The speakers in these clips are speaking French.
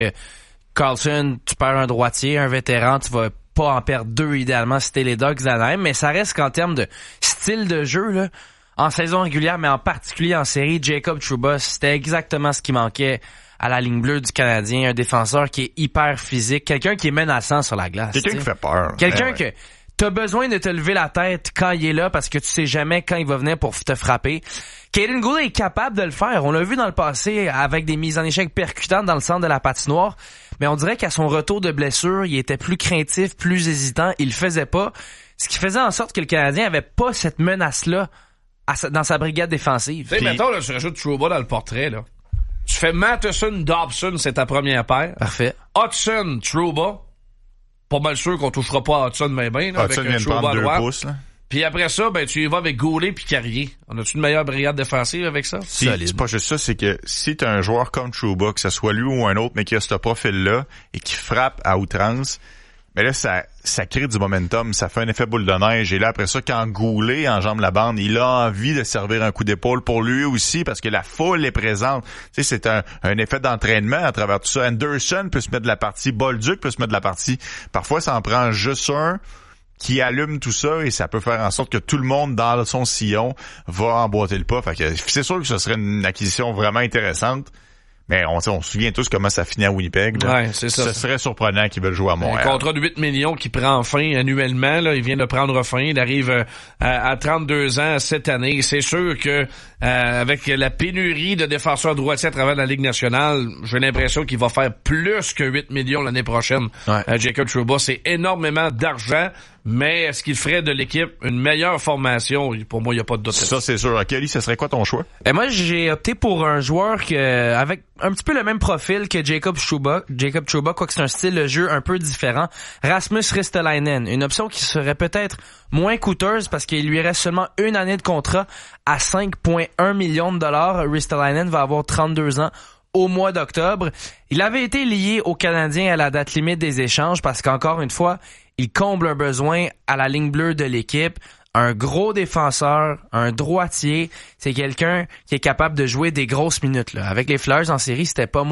Carlson, tu perds un droitier, un vétéran, tu vas pas en perdre deux idéalement si t'es les Ducks d'Anaheim, mais ça reste qu'en termes de style de jeu, là, en saison régulière, mais en particulier en série, Jacob Trouba, c'était exactement ce qui manquait à la ligne bleue du Canadien, un défenseur qui est hyper physique, quelqu'un qui est menaçant sur la glace. Quelqu'un qui fait peur. Quelqu'un que t'as besoin de te lever la tête quand il est là parce que tu sais jamais quand il va venir pour te frapper. Kaden Goulet est capable de le faire. On l'a vu dans le passé avec des mises en échec percutantes dans le centre de la patinoire. Mais on dirait qu'à son retour de blessure, il était plus craintif, plus hésitant. Il le faisait pas. Ce qui faisait en sorte que le Canadien avait pas cette menace-là dans sa brigade défensive. Tu sais, mettons, là, tu rajoutes Trouba dans le portrait, là. Tu fais Matheson, Dobson, c'est ta première paire. Parfait. Hudson, Trouba. Pas mal sûr qu'on touchera pas à Hudson bien, là, Hudson avec vient de Trouba à prendre 2 droite. pouces, là. Puis après ça, ben tu y vas avec Goulet puis Carrier. On a-tu une meilleure brigade défensive avec ça? C'est pas juste ça, c'est que si t'as un joueur comme Trouba, que ce soit lui ou un autre, mais qui a ce profil-là et qui frappe à outrance, mais là, ça crée du momentum, ça fait un effet boule de neige. Et là, après ça, quand Goulet enjambe la bande, il a envie de servir un coup d'épaule pour lui aussi, parce que la foule est présente. Tu sais, c'est un effet d'entraînement à travers tout ça. Anderson peut se mettre de la partie, Bolduc peut se mettre de la partie. Parfois, ça en prend juste un qui allume tout ça et ça peut faire en sorte que tout le monde dans son sillon va emboîter le pas. Fait que c'est sûr que ce serait une acquisition vraiment intéressante. Mais on se souvient tous comment ça finit à Winnipeg. Là. Ouais, c'est ça. Ce serait surprenant qu'ils veulent jouer à Montréal. Un contrat de 8 millions qui prend fin annuellement. Là, il vient de prendre fin. Il arrive à 32 ans cette année. C'est sûr que avec la pénurie de défenseurs droitiers à travers la Ligue nationale, j'ai l'impression qu'il va faire plus que 8 millions l'année prochaine. Ouais. Jacob Trouba, c'est énormément d'argent. Mais est-ce qu'il ferait de l'équipe une meilleure formation? Pour moi, il n'y a pas de doute. Ça, c'est sûr. Kelly, ce serait quoi ton choix? Et moi, j'ai opté pour un joueur avec un petit peu le même profil que Jacob Trouba, quoique c'est un style de jeu un peu différent. Rasmus Ristolainen, une option qui serait peut-être moins coûteuse parce qu'il lui reste seulement une année de contrat à 5,1 millions de dollars. Ristolainen va avoir 32 ans au mois d'octobre. Il avait été lié aux Canadiens à la date limite des échanges parce qu'encore une fois, il comble un besoin à la ligne bleue de l'équipe. Un gros défenseur, un droitier, c'est quelqu'un qui est capable de jouer des grosses minutes. Là. Avec les Flyers en série, c'était pas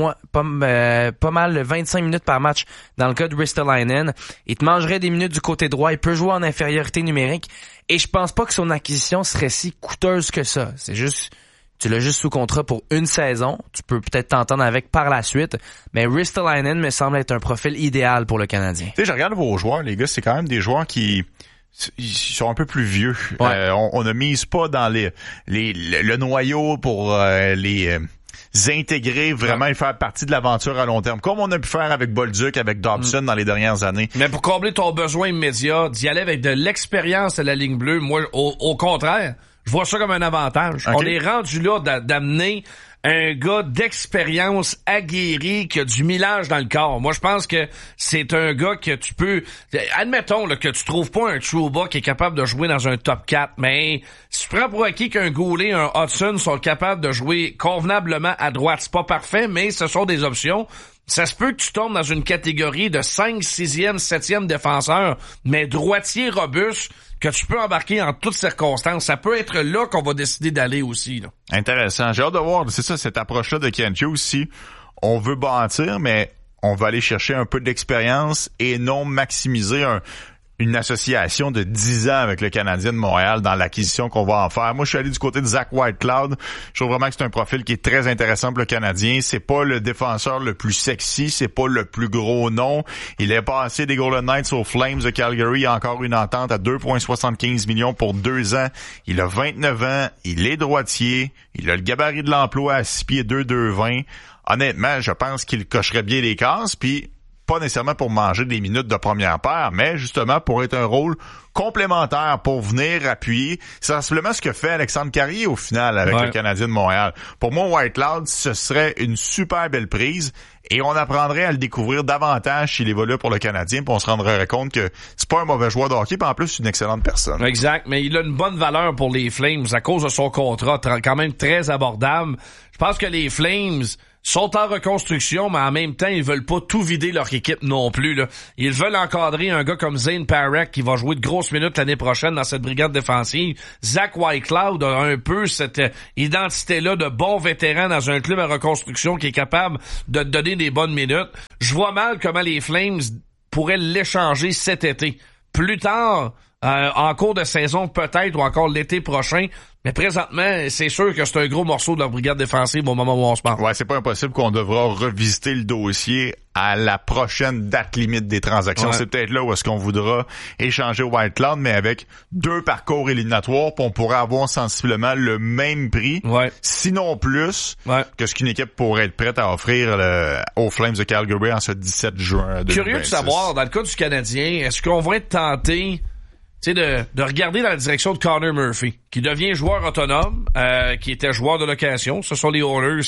mal 25 minutes par match dans le cas de Ristolainen. Il te mangerait des minutes du côté droit, il peut jouer en infériorité numérique et je pense pas que son acquisition serait si coûteuse que ça. C'est juste, tu l'as juste sous contrat pour une saison, tu peux peut-être t'entendre avec par la suite, mais Ristolainen me semble être un profil idéal pour le Canadien. Tu sais, je regarde vos joueurs, les gars, c'est quand même des joueurs qui ils sont un peu plus vieux. Ouais. On ne mise pas dans le noyau pour les intégrer vraiment et faire partie de l'aventure à long terme, comme on a pu faire avec Bolduc, avec Dobson dans les dernières années. Mais pour combler ton besoin immédiat, d'y aller avec de l'expérience à la ligne bleue, moi, au contraire, je vois ça comme un avantage. Okay. On est rendu là d'amener un gars d'expérience aguerri qui a du millage dans le corps. Moi, je pense que c'est un gars que tu peux... Admettons là, que tu trouves pas un Trouba qui est capable de jouer dans un top 4, mais si tu prends pour acquis qu'un Goulet, un Hudson sont capables de jouer convenablement à droite, c'est pas parfait, mais ce sont des options. Ça se peut que tu tombes dans une catégorie de 5, 6e, 7e défenseur, mais droitier robuste, que tu peux embarquer en toutes circonstances. Ça peut être là qu'on va décider d'aller aussi. Là. Intéressant. J'ai hâte de voir, c'est ça, cette approche-là de Kent Hughes. Si on veut bâtir, mais on va aller chercher un peu d'expérience et non maximiser une association de 10 ans avec le Canadien de Montréal dans l'acquisition qu'on va en faire. Moi, je suis allé du côté de Zach Whitecloud. Je trouve vraiment que c'est un profil qui est très intéressant pour le Canadien. C'est pas le défenseur le plus sexy, c'est pas le plus gros nom. Il est passé des Golden Knights aux Flames de Calgary. Il a encore une entente à 2,75 millions pour 2 ans. Il a 29 ans. Il est droitier. Il a le gabarit de l'emploi à 6 pieds 2, 2,20. Honnêtement, je pense qu'il cocherait bien les cases, puis pas nécessairement pour manger des minutes de première paire, mais justement pour être un rôle complémentaire, pour venir appuyer. C'est simplement ce que fait Alexandre Carrier au final avec le Canadien de Montréal. Pour moi, Whitecloud, ce serait une super belle prise et on apprendrait à le découvrir davantage s'il évolue pour le Canadien, puis on se rendrait compte que c'est pas un mauvais joueur de hockey, puis en plus, c'est une excellente personne. Exact, mais il a une bonne valeur pour les Flames à cause de son contrat quand même très abordable. Je pense que les Flames sont en reconstruction, mais en même temps, ils veulent pas tout vider leur équipe non plus, là. Ils veulent encadrer un gars comme Zane Parek qui va jouer de grosses minutes l'année prochaine dans cette brigade défensive. Zach Whitecloud a un peu cette identité-là de bon vétéran dans un club en reconstruction qui est capable de te donner des bonnes minutes. Je vois mal comment les Flames pourraient l'échanger cet été. Plus tard, en cours de saison peut-être, ou encore l'été prochain. Mais présentement, c'est sûr que c'est un gros morceau de leur brigade défensive au moment où on se parle. Ouais, c'est pas impossible qu'on devra revisiter le dossier à la prochaine date limite des transactions. Ouais. C'est peut-être là où est-ce qu'on voudra échanger Whitecloud, mais avec 2 parcours éliminatoires, puis on pourrait avoir sensiblement le même prix, sinon plus, que ce qu'une équipe pourrait être prête à offrir aux Flames de Calgary en ce 17 juin 2026. Curieux de savoir, dans le cas du Canadien, est-ce qu'on va être tenté de regarder dans la direction de Connor Murphy, qui devient joueur autonome, qui était joueur de location. Ce sont les Oilers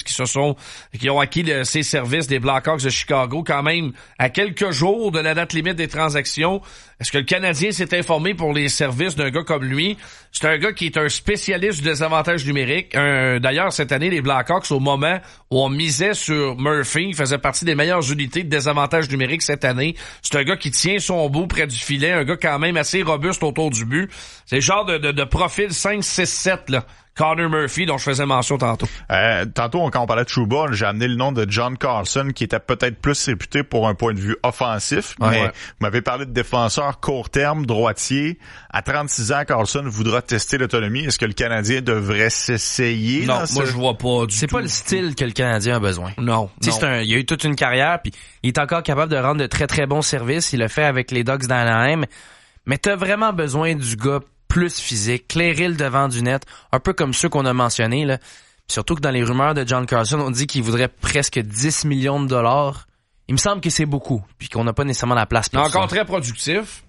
qui ont acquis ses services des Blackhawks de Chicago quand même à quelques jours de la date limite des transactions. Est-ce que le Canadien s'est informé pour les services d'un gars comme lui? C'est un gars qui est un spécialiste du désavantage numérique. D'ailleurs, cette année, les Blackhawks, au moment où on misait sur Murphy, faisait partie des meilleures unités de désavantage numérique cette année. C'est un gars qui tient son bout près du filet, un gars quand même assez robuste autour du but. C'est le genre de profil 5-6-7, là. Connor Murphy, dont je faisais mention tantôt. Tantôt, quand on parlait de Trouba, j'ai amené le nom de John Carlson, qui était peut-être plus réputé pour un point de vue offensif, mais vous m'avez parlé de défenseur court terme, droitier. À 36 ans, Carlson voudra tester l'autonomie. Est-ce que le Canadien devrait s'essayer? Non, moi je vois pas du tout. C'est pas le style que le Canadien a besoin. Non. Il a eu toute une carrière, puis il est encore capable de rendre de très très bons services. Il le fait avec les Ducks d'Anaheim. Mais t'as vraiment besoin du gars plus physique, clairer le devant du net, un peu comme ceux qu'on a mentionnés, là. Puis surtout que dans les rumeurs de John Carlson, on dit qu'il voudrait presque 10 millions de dollars. Il me semble que c'est beaucoup, puis qu'on n'a pas nécessairement la place pour ça. Encore très productif,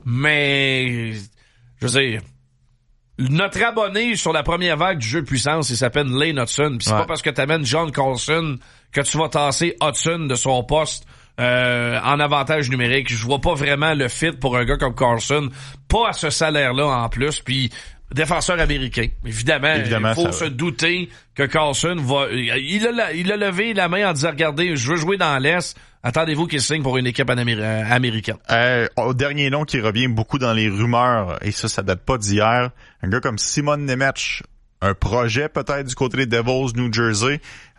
mais je veux dire, notre abonné sur la première vague du jeu de puissance, il s'appelle Lane Hudson. Puis c'est pas parce que t'amènes John Carlson que tu vas tasser Hudson de son poste en avantage numérique. Je vois pas vraiment le fit pour un gars comme Carlson, pas à ce salaire-là en plus, puis défenseur américain. Évidemment il faut se douter que Carlson va... Il a levé la main en disant, regardez, je veux jouer dans l'Est, attendez-vous qu'il signe pour une équipe américaine. Au dernier nom qui revient beaucoup dans les rumeurs, et ça date pas d'hier, un gars comme Simon Nemec, un projet peut-être du côté des Devils, New Jersey.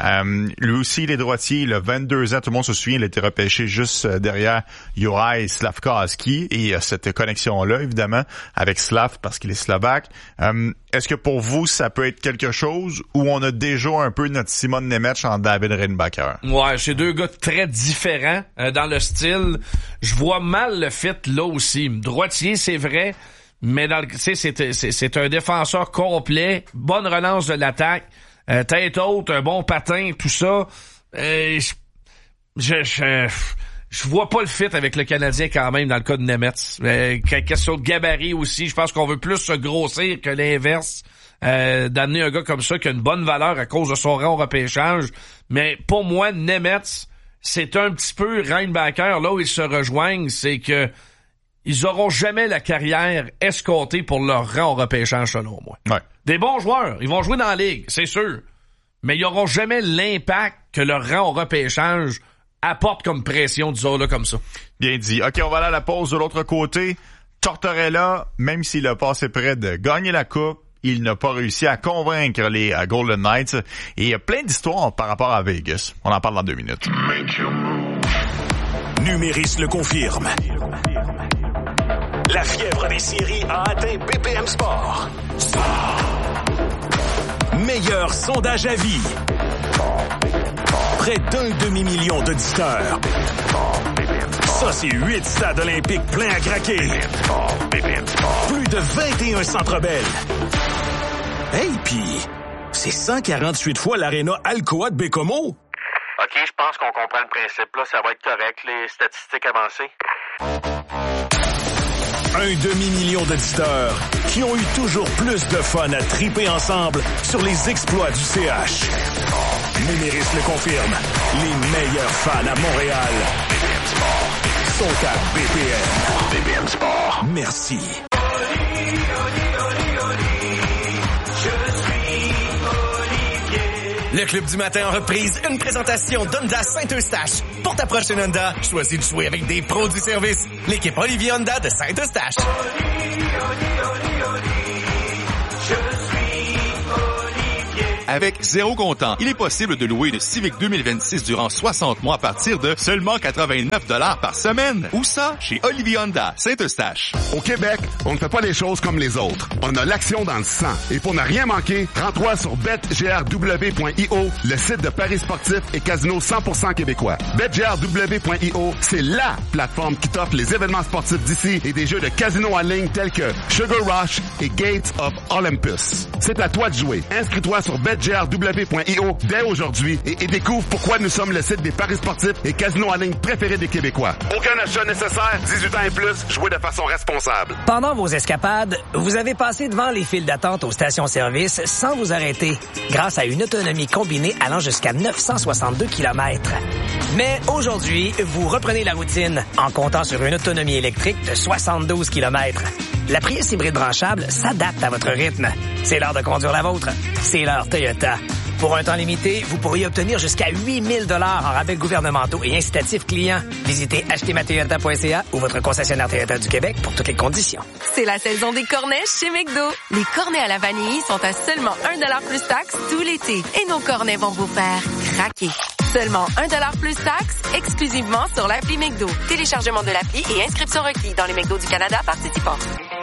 Lui aussi, il est droitier, il a 22 ans, tout le monde se souvient, il a été repêché juste derrière Juraj Slafkovský, et il y a cette connexion-là, évidemment, avec Slav, parce qu'il est slovaque. Est-ce que pour vous, ça peut être quelque chose où on a déjà un peu notre Simon Nemec en David Reinbacher? Ouais, c'est 2 gars très différents dans le style. Je vois mal le fit là aussi. Droitier, c'est vrai, mais c'est un défenseur complet, bonne relance de l'attaque, tête haute, un bon patin, tout ça. Je vois pas le fit avec le Canadien quand même dans le cas de Nemec. Question de gabarit aussi, je pense qu'on veut plus se grossir que l'inverse. D'amener un gars comme ça qui a une bonne valeur à cause de son rang au repêchage. Mais pour moi, Nemec, c'est un petit peu Reinbacher, là où ils se rejoignent, c'est que ils auront jamais la carrière escomptée pour leur rang au repêchage, selon moi. Ouais. Des bons joueurs, ils vont jouer dans la ligue, c'est sûr. Mais ils auront jamais l'impact que leur rang au repêchage apporte comme pression, disons-le comme ça. Bien dit. OK, on va aller à la pause de l'autre côté. Tortorella, même s'il a passé près de gagner la coupe, il n'a pas réussi à convaincre les Golden Knights. Et il y a plein d'histoires par rapport à Vegas. On en parle dans 2 minutes. Numéris le confirme. La fièvre des séries a atteint BPM Sport. Meilleur sondage à vie. Près d'un demi-million d'auditeurs. Ça, c'est 8 stades olympiques pleins à craquer. Plus de 21 Centre Bell. Hey, pis c'est 148 fois l'aréna Alcoa de Bécomo. OK, je pense qu'on comprend le principe. Là, ça va être correct, les statistiques avancées. Un demi-million d'auditeurs qui ont eu toujours plus de fun à triper ensemble sur les exploits du CH. Numéris le confirme. Les meilleurs fans à Montréal sont à BPM. BPM Sport. Merci. Le Club du matin en reprise, une présentation d'Honda Saint-Eustache. Pour ta prochaine Honda, choisis de jouer avec des pros du service. L'équipe Olivier Honda de Saint-Eustache. Avec zéro comptant, il est possible de louer une Civic 2026 durant 60 mois à partir de seulement 89 $ par semaine. Où ça? Chez Olivier Honda, Saint-Eustache. Au Québec, on ne fait pas les choses comme les autres. On a l'action dans le sang. Et pour ne rien manquer, rends-toi sur betgrw.io, le site de paris sportifs et casino 100% québécois. betgrw.io, c'est LA plateforme qui t'offre les événements sportifs d'ici et des jeux de casino en ligne tels que Sugar Rush et Gates of Olympus. C'est à toi de jouer. Inscris-toi sur betgrw.io dès aujourd'hui et découvre pourquoi nous sommes le site des paris sportifs et casinos en ligne préférés des Québécois. Aucun achat nécessaire, 18 ans et plus, jouez de façon responsable. Pendant vos escapades, vous avez passé devant les files d'attente aux stations-service sans vous arrêter, grâce à une autonomie combinée allant jusqu'à 962 km. Mais aujourd'hui, vous reprenez la routine en comptant sur une autonomie électrique de 72 km. La Prius hybride branchable s'adapte à votre rythme. C'est l'heure de conduire la vôtre. C'est l'heure Toyota. Pour un temps limité, vous pourriez obtenir jusqu'à 8 000 $ en rabais gouvernementaux et incitatifs clients. Visitez achetezmatoyota.ca ou votre concessionnaire Toyota du Québec pour toutes les conditions. C'est la saison des cornets chez McDo. Les cornets à la vanille sont à seulement 1 $ plus taxe tout l'été. Et nos cornets vont vous faire craquer. Seulement 1 $ plus taxe, exclusivement sur l'appli McDo. Téléchargement de l'appli et inscription requis dans les McDo du Canada participants.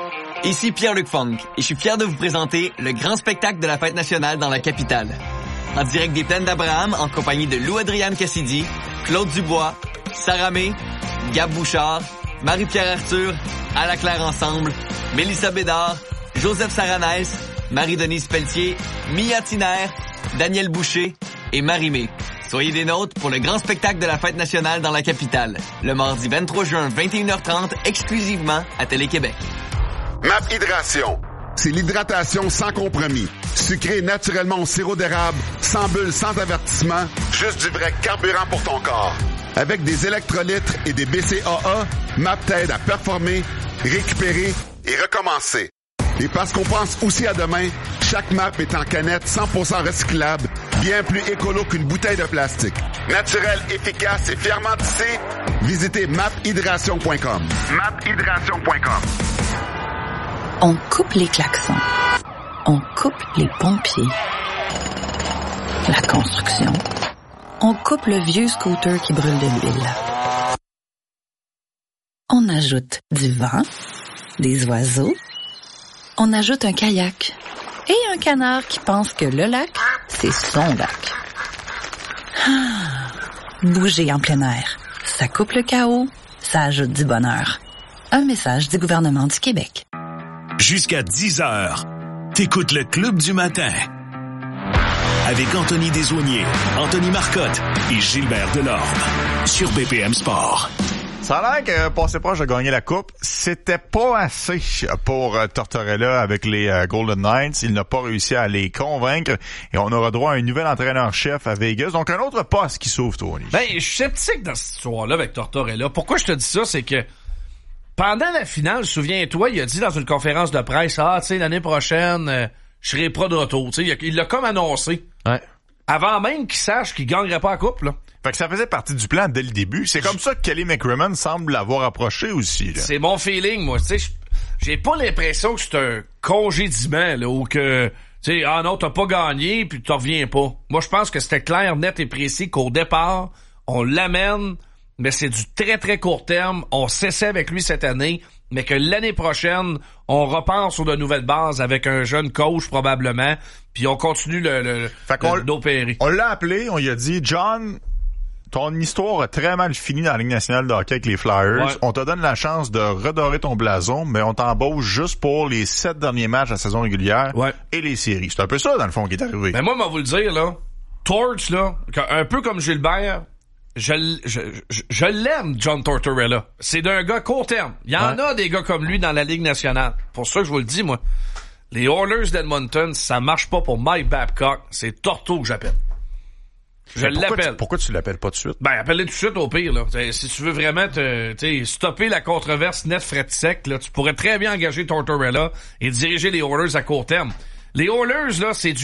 Ici Pierre-Luc Funk et je suis fier de vous présenter le grand spectacle de la Fête nationale dans la capitale. En direct des Plaines d'Abraham, en compagnie de Lou-Adrienne Cassidy, Claude Dubois, Sarah May, Gab Bouchard, Marie-Pierre Arthur, Ala Claire Ensemble, Mélissa Bédard, Joseph Saranès, Marie-Denise Pelletier, Mia Tiner, Daniel Boucher et Marie-Mé. Soyez des nôtres pour le grand spectacle de la Fête nationale dans la capitale, le mardi 23 juin, 21h30, exclusivement à Télé-Québec. MAP Hydration. C'est l'hydratation sans compromis. Sucré naturellement au sirop d'érable, sans bulles, sans avertissement, juste du vrai carburant pour ton corps. Avec des électrolytes et des BCAA, MAP t'aide à performer, récupérer et recommencer. Et parce qu'on pense aussi à demain, chaque MAP est en canette 100% recyclable, bien plus écolo qu'une bouteille de plastique. Naturel, efficace et fièrement tissé, visitez maphydration.com. maphydration.com. On coupe les klaxons. On coupe les pompiers. La construction. On coupe le vieux scooter qui brûle de l'huile. On ajoute du vent, des oiseaux. On ajoute un kayak et un canard qui pense que le lac, c'est son lac. Bouger en plein air. Ça coupe le chaos, ça ajoute du bonheur. Un message du gouvernement du Québec. Jusqu'à 10h, t'écoutes le Club du matin. Avec Anthony Desaulniers, Anthony Marcotte et Gilbert Delorme. Sur BPM Sport. Ça a l'air que passer proche de gagner la coupe, c'était pas assez pour Tortorella avec les Golden Knights. Il n'a pas réussi à les convaincre et on aura droit à un nouvel entraîneur-chef à Vegas. Donc un autre poste qui s'ouvre, Tony. Ben, je suis sceptique dans cette histoire-là avec Tortorella. Pourquoi je te dis ça, c'est que pendant la finale, souviens-toi, il a dit dans une conférence de presse, tu sais, l'année prochaine, je serai pas de retour. Tu sais, il l'a comme annoncé. Ouais. Avant même qu'il sache qu'il gagnerait pas la coupe, là. Fait que ça faisait partie du plan dès le début. C'est comme ça que Kelly McCrimmon semble l'avoir approché aussi, là. C'est mon feeling, moi. Tu sais, j'ai pas l'impression que c'est un congédiement, là, ou que, tu sais, ah non, t'as pas gagné, puis tu reviens pas. Moi, je pense que c'était clair, net et précis qu'au départ, on l'amène, mais c'est du très, très court terme. On s'essaie avec lui cette année, mais que l'année prochaine, on repart sur de nouvelles bases avec un jeune coach, probablement, puis on continue d'opérer. On l'a appelé, on lui a dit, John, ton histoire a très mal fini dans la Ligue nationale de hockey avec les Flyers. Ouais. On te donne la chance de redorer ton blason, mais on t'embauche juste pour les 7 derniers matchs de la saison régulière et les séries. C'est un peu ça, dans le fond, qui est arrivé. Mais moi, je vais vous le dire, là, Torts, là, un peu comme Gilbert, je l'aime, John Tortorella. C'est d'un gars court terme. Il y en a des gars comme lui dans la Ligue nationale. Pour ça que je vous le dis, moi. Les Oilers d'Edmonton, si ça marche pas pour Mike Babcock, c'est Torto que j'appelle. Je l'appelle. Pourquoi tu l'appelles pas tout de suite? Ben, appelle-le tout de suite au pire, là. Si tu veux vraiment stopper la controverse net fret sec, là, tu pourrais très bien engager Tortorella et diriger les Oilers à court terme. Les Oilers, là, c'est du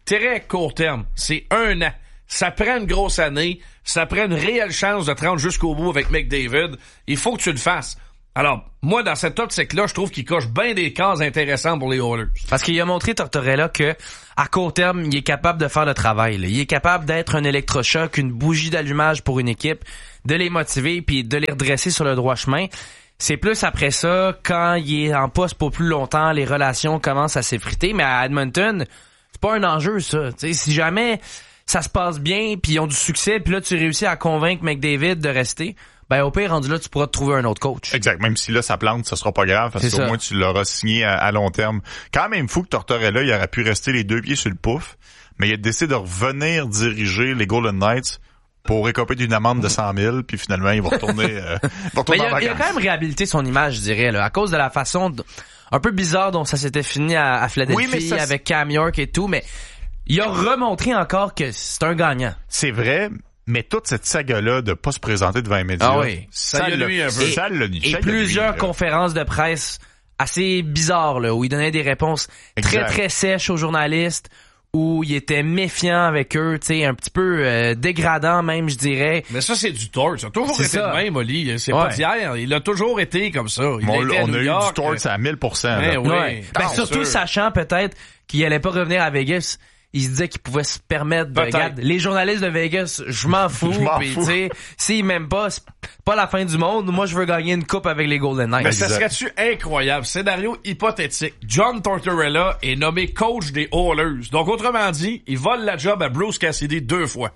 très court terme. C'est 1 an. Ça prend une grosse année. Ça prend une réelle chance de te rendre jusqu'au bout avec McDavid. Il faut que tu le fasses. Alors, moi, dans cette optique-là, je trouve qu'il coche bien des cases intéressantes pour les Oilers. Parce qu'il a montré, Tortorella, que à court terme, il est capable de faire le travail. Là. Il est capable d'être un électrochoc, une bougie d'allumage pour une équipe, de les motiver puis de les redresser sur le droit chemin. C'est plus après ça, quand il est en poste pour plus longtemps, les relations commencent à s'effriter. Mais à Edmonton, c'est pas un enjeu, ça. T'sais, si jamais ça se passe bien puis ils ont du succès, puis là, tu réussis à convaincre McDavid de rester... Ben, au pire, rendu là, tu pourras te trouver un autre coach. Exact. Même si là, ça plante, ça sera pas grave parce qu'au moins, tu l'auras signé à long terme. Quand même fou que Tortorella, il aurait pu rester les 2 pieds sur le pouf, mais il a décidé de revenir diriger les Golden Knights pour récoper d'une amende de 100 000, puis finalement, il va retourner, il a quand même réhabilité son image, je dirais, là, à cause de la façon un peu bizarre dont ça s'était fini à Philadelphie, avec Cam York et tout, mais il a remontré encore que c'est un gagnant. C'est vrai. Mais toute cette saga-là de pas se présenter devant les médias, ça l'a nuit un peu. Et plusieurs conférences de presse assez bizarres, là, où il donnait des réponses très, très sèches aux journalistes, où il était méfiant avec eux, tu sais, un petit peu dégradant même, je dirais. Mais ça, c'est du tort. Ça a toujours été le même, Oli. C'est pas d'hier. Il a toujours été comme ça. On a eu du tort à 1000%. Surtout sachant peut-être qu'il allait pas revenir à Vegas. Il se disait qu'il pouvait se permettre de... Regarde, les journalistes de Vegas, je m'en fous. Puis tu sais, s'ils m'aiment pas, c'est pas la fin du monde. Moi, je veux gagner une coupe avec les Golden Knights. Mais ça serait-tu incroyable? Scénario hypothétique. John Tortorella est nommé coach des Oilers. Donc, autrement dit, il vole la job à Bruce Cassidy 2 fois.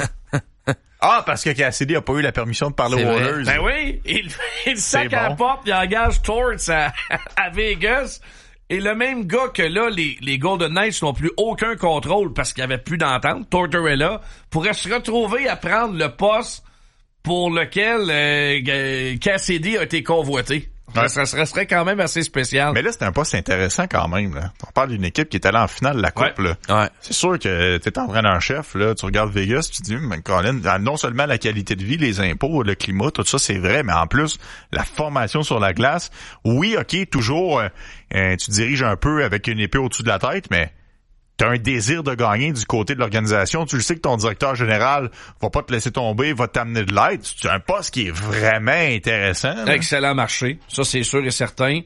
Parce que Cassidy a pas eu la permission de parler aux Oilers. Ben oui, il sac à la porte, il engage Torts à Vegas. Et le même gars que là, les Golden Knights n'ont plus aucun contrôle parce qu'il n'y avait plus d'entente, Tortorella, pourrait se retrouver à prendre le poste pour lequel Cassidy a été convoité. Ouais. Ça serait quand même assez spécial. Mais là, c'est un poste intéressant quand même. Là. On parle d'une équipe qui est allée en finale de la Coupe. Ouais. Là. Ouais. C'est sûr que t'es entraîneur-chef, là, tu regardes Vegas, tu te dis, Colin, non seulement la qualité de vie, les impôts, le climat, tout ça, c'est vrai, mais en plus, la formation sur la glace. Oui, OK, toujours, tu diriges un peu avec une épée au-dessus de la tête, mais t'as un désir de gagner du côté de l'organisation. Tu le sais que ton directeur général va pas te laisser tomber, va t'amener de l'aide. C'est un poste qui est vraiment intéressant. Là. Excellent marché. Ça, c'est sûr et certain.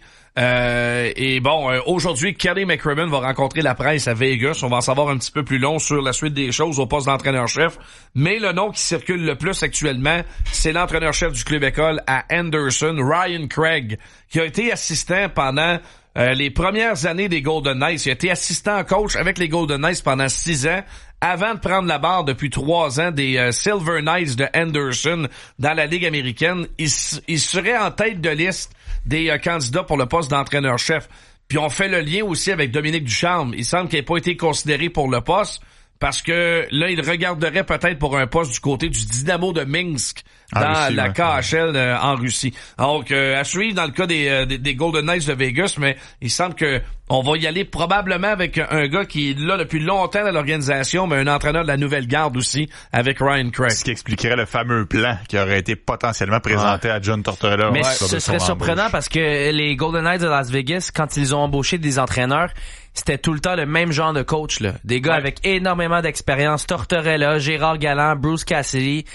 Et bon, aujourd'hui, Kelly McCrimmon va rencontrer la presse à Vegas. On va en savoir un petit peu plus long sur la suite des choses au poste d'entraîneur-chef. Mais le nom qui circule le plus actuellement, c'est l'entraîneur-chef du club école à Anderson, Ryan Craig, qui a été assistant pendant les premières années des Golden Knights. Il a été assistant coach avec les Golden Knights pendant 6 ans, avant de prendre la barre depuis 3 ans des Silver Knights de Anderson dans la Ligue américaine. Il serait en tête de liste des candidats pour le poste d'entraîneur-chef. Puis on fait le lien aussi avec Dominique Ducharme. Il semble qu'il n'ait pas été considéré pour le poste parce que là, il regarderait peut-être pour un poste du côté du Dynamo de Minsk dans la KHL en Russie. Donc, à suivre dans le cas des Golden Knights de Vegas, mais il semble que on va y aller probablement avec un gars qui est là depuis longtemps dans l'organisation, mais un entraîneur de la nouvelle garde aussi, avec Ryan Craig. Ce qui expliquerait le fameux plan qui aurait été potentiellement présenté à John Tortorella. Mais ce serait surprenant parce que les Golden Knights de Las Vegas, quand ils ont embauché des entraîneurs, c'était tout le temps le même genre de coach, là. Des gars avec énormément d'expérience. Tortorella, Gérard Galland, Bruce Cassidy,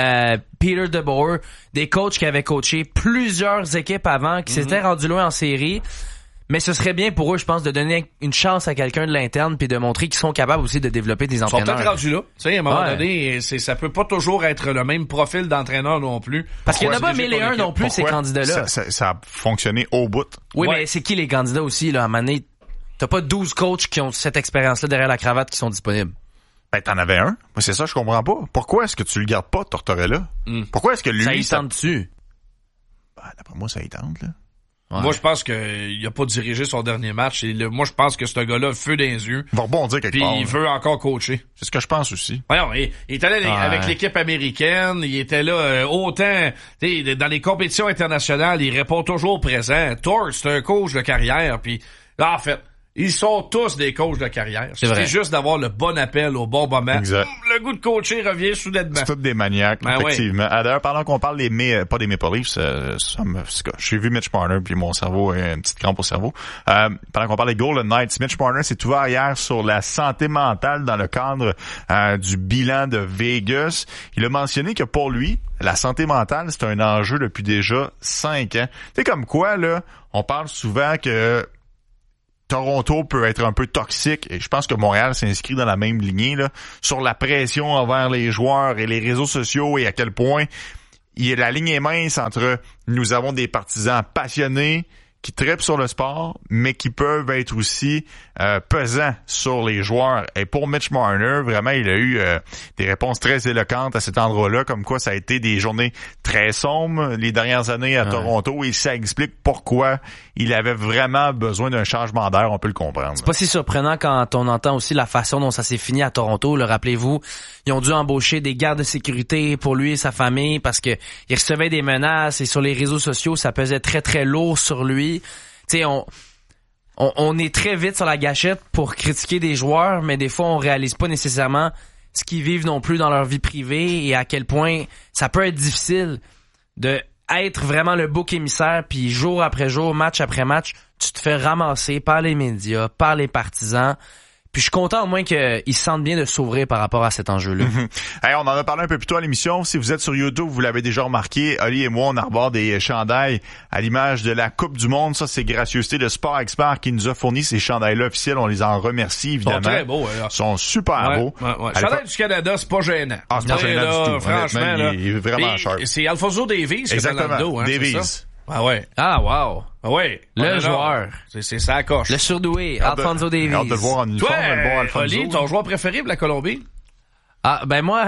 Peter DeBoer. Des coachs qui avaient coaché plusieurs équipes avant, qui s'étaient rendus loin en série. Mais ce serait bien pour eux, je pense, de donner une chance à quelqu'un de l'interne puis de montrer qu'ils sont capables aussi de développer des entraîneurs. Ils sont peut-être rendus là. Tu sais, à un moment donné, ça peut pas toujours être le même profil d'entraîneur non plus. Parce qu'il n'y en a pas 1001 non plus, ces candidats-là. Ça a fonctionné au bout. Oui, mais c'est qui les candidats aussi, là, à un moment donné? T'as pas 12 coachs qui ont cette expérience-là derrière la cravate qui sont disponibles. Ben, t'en avais un. Moi, c'est ça, je comprends pas. Pourquoi est-ce que tu le gardes pas, Tortorella? Pourquoi est-ce que lui... Ça y tente dessus. Ben, d'après moi, ça y tente, là. Ouais. Moi, je pense qu'il a pas dirigé son dernier match. Et moi, je pense que ce gars-là a le feu dans les yeux. Il va rebondir quelque part. Puis il veut encore coacher. C'est ce que je pense aussi. Voyons, il était là avec l'équipe américaine. Il était là autant... Dans les compétitions internationales, il répond toujours présent. Torts, c'est un coach de carrière. Puis en fait, Ils sont tous des coachs de carrière. C'est juste d'avoir le bon appel au bon moment. Exact. Le goût de coacher revient soudainement. C'est tous des maniaques, effectivement. Oui. D'ailleurs, pendant qu'on parle pas des Maple Leafs, j'ai vu Mitch Marner, puis mon cerveau a une petite crampe au cerveau. Pendant qu'on parle des Golden Knights, Mitch Marner s'est ouvert hier sur la santé mentale dans le cadre du bilan de Vegas. Il a mentionné que pour lui, la santé mentale, c'est un enjeu depuis déjà 5 ans. Tu sais, comme quoi, là, on parle souvent que Toronto peut être un peu toxique et je pense que Montréal s'inscrit dans la même lignée là, sur la pression envers les joueurs et les réseaux sociaux et à quel point la ligne est mince entre nous avons des partisans passionnés qui trippent sur le sport, mais qui peuvent être aussi pesants sur les joueurs. Et pour Mitch Marner, vraiment, il a eu des réponses très éloquentes à cet endroit-là, comme quoi ça a été des journées très sombres les dernières années à Toronto, et ça explique pourquoi il avait vraiment besoin d'un changement d'air, on peut le comprendre. C'est pas si surprenant quand on entend aussi la façon dont ça s'est fini à Toronto. Là, rappelez-vous, ils ont dû embaucher des gardes de sécurité pour lui et sa famille parce que il recevait des menaces et sur les réseaux sociaux, ça pesait très très lourd sur lui. Tu sais, on est très vite sur la gâchette pour critiquer des joueurs, mais des fois on réalise pas nécessairement ce qu'ils vivent non plus dans leur vie privée et à quel point ça peut être difficile de être vraiment le bouc émissaire, puis jour après jour, match après match, tu te fais ramasser par les médias, par les partisans. Puis je suis content au moins qu'ils se sentent bien de s'ouvrir par rapport à cet enjeu-là. Hey, on en a parlé un peu plus tôt à l'émission. Si vous êtes sur YouTube, vous l'avez déjà remarqué, Oli et moi, on arbore des chandails à l'image de la Coupe du Monde. Ça, c'est gracieuseté de Sport Expert qui nous a fourni ces chandails-là officiels. On les en remercie, évidemment. Ils sont très beaux. Ils sont super beaux. Ouais. Chandail du Canada, c'est pas gênant. Ah, c'est pas gênant du tout. Franchement, là, il est vraiment sharp. C'est Alfonso Davies qui est dans le dos. Davies. Ah ouais. Ah wow. Ah ouais. Le joueur. C'est ça coche. Le surdoué, Alfonso Davies. Hâte de le voir en uniforme, le bon Alfonso. Oli, ton joueur préféré pour la Colombie? Ah, ben moi,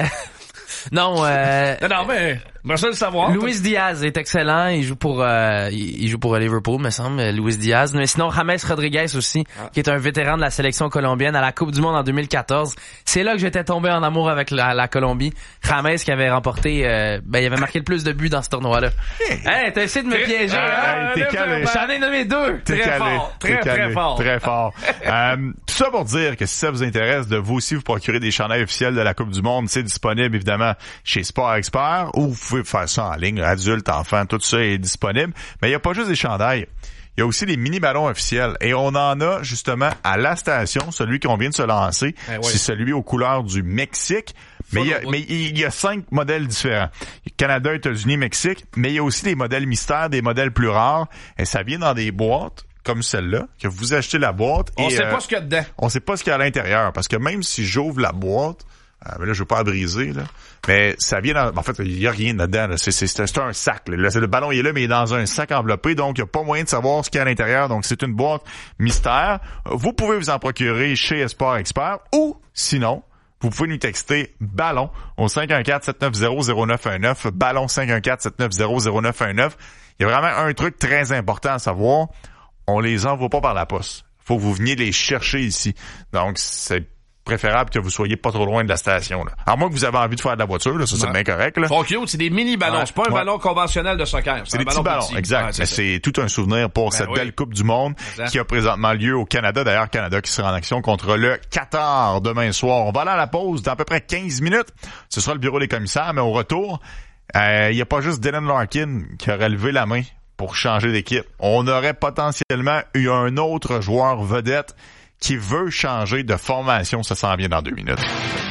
non, mais merci de le savoir. Luis Diaz est excellent. Il joue pour Liverpool, me semble. Luis Diaz. Mais sinon, James Rodriguez aussi, qui est un vétéran de la sélection colombienne à la Coupe du Monde en 2014. C'est là que j'étais tombé en amour avec la Colombie. James qui avait remporté, il avait marqué le plus de buts dans ce tournoi-là. Hey, t'as essayé de me piéger, hein? T'es calé. J'en ai nommé 2. Très fort. Très fort. Tout ça pour dire que si ça vous intéresse de vous aussi vous procurer des chandails officiels de la Coupe du Monde, c'est disponible évidemment chez Sport Expert, ou vous pouvez faire ça en ligne, adulte, enfant, tout ça est disponible. Mais il n'y a pas juste des chandails. Il y a aussi des mini-ballons officiels. Et on en a justement à la station, celui qu'on vient de se lancer. C'est celui aux couleurs du Mexique. Mais il y a 5 modèles différents. Canada, États-Unis, Mexique. Mais il y a aussi des modèles mystères, des modèles plus rares. Et ça vient dans des boîtes comme celle-là, que vous achetez la boîte. On sait pas ce qu'il y a dedans. On sait pas ce qu'il y a à l'intérieur. Parce que même si j'ouvre la boîte, mais là, je veux pas la briser, là. Mais ça vient dans, en fait, il y a rien dedans, là. C'est un sac, là. Le ballon, il est là, mais il est dans un sac enveloppé. Donc, il y a pas moyen de savoir ce qu'il y a à l'intérieur. Donc, c'est une boîte mystère. Vous pouvez vous en procurer chez Sport Expert, ou, sinon, vous pouvez nous texter ballon au 514-790-0919, ballon 514-790-0919. Il y a vraiment un truc très important à savoir. On les envoie pas par la poste. Faut que vous veniez les chercher ici. Donc, c'est préférable que vous soyez pas trop loin de la station, là. À moins que vous avez envie de faire de la voiture, là, ça c'est bien correct, là. Sont cute, c'est des mini-ballons. C'est pas un ballon conventionnel de soccer. C'est des petits ballons, exact. Mais c'est tout un souvenir pour cette belle Coupe du Monde qui a présentement lieu au Canada. D'ailleurs, Canada qui sera en action contre le Qatar demain soir. On va aller à la pause dans à peu près 15 minutes. Ce sera le bureau des commissaires, mais au retour, il y a pas juste Dylan Larkin qui aurait levé la main pour changer d'équipe. On aurait potentiellement eu un autre joueur vedette qui veut changer de formation. Ça s'en vient dans 2 minutes.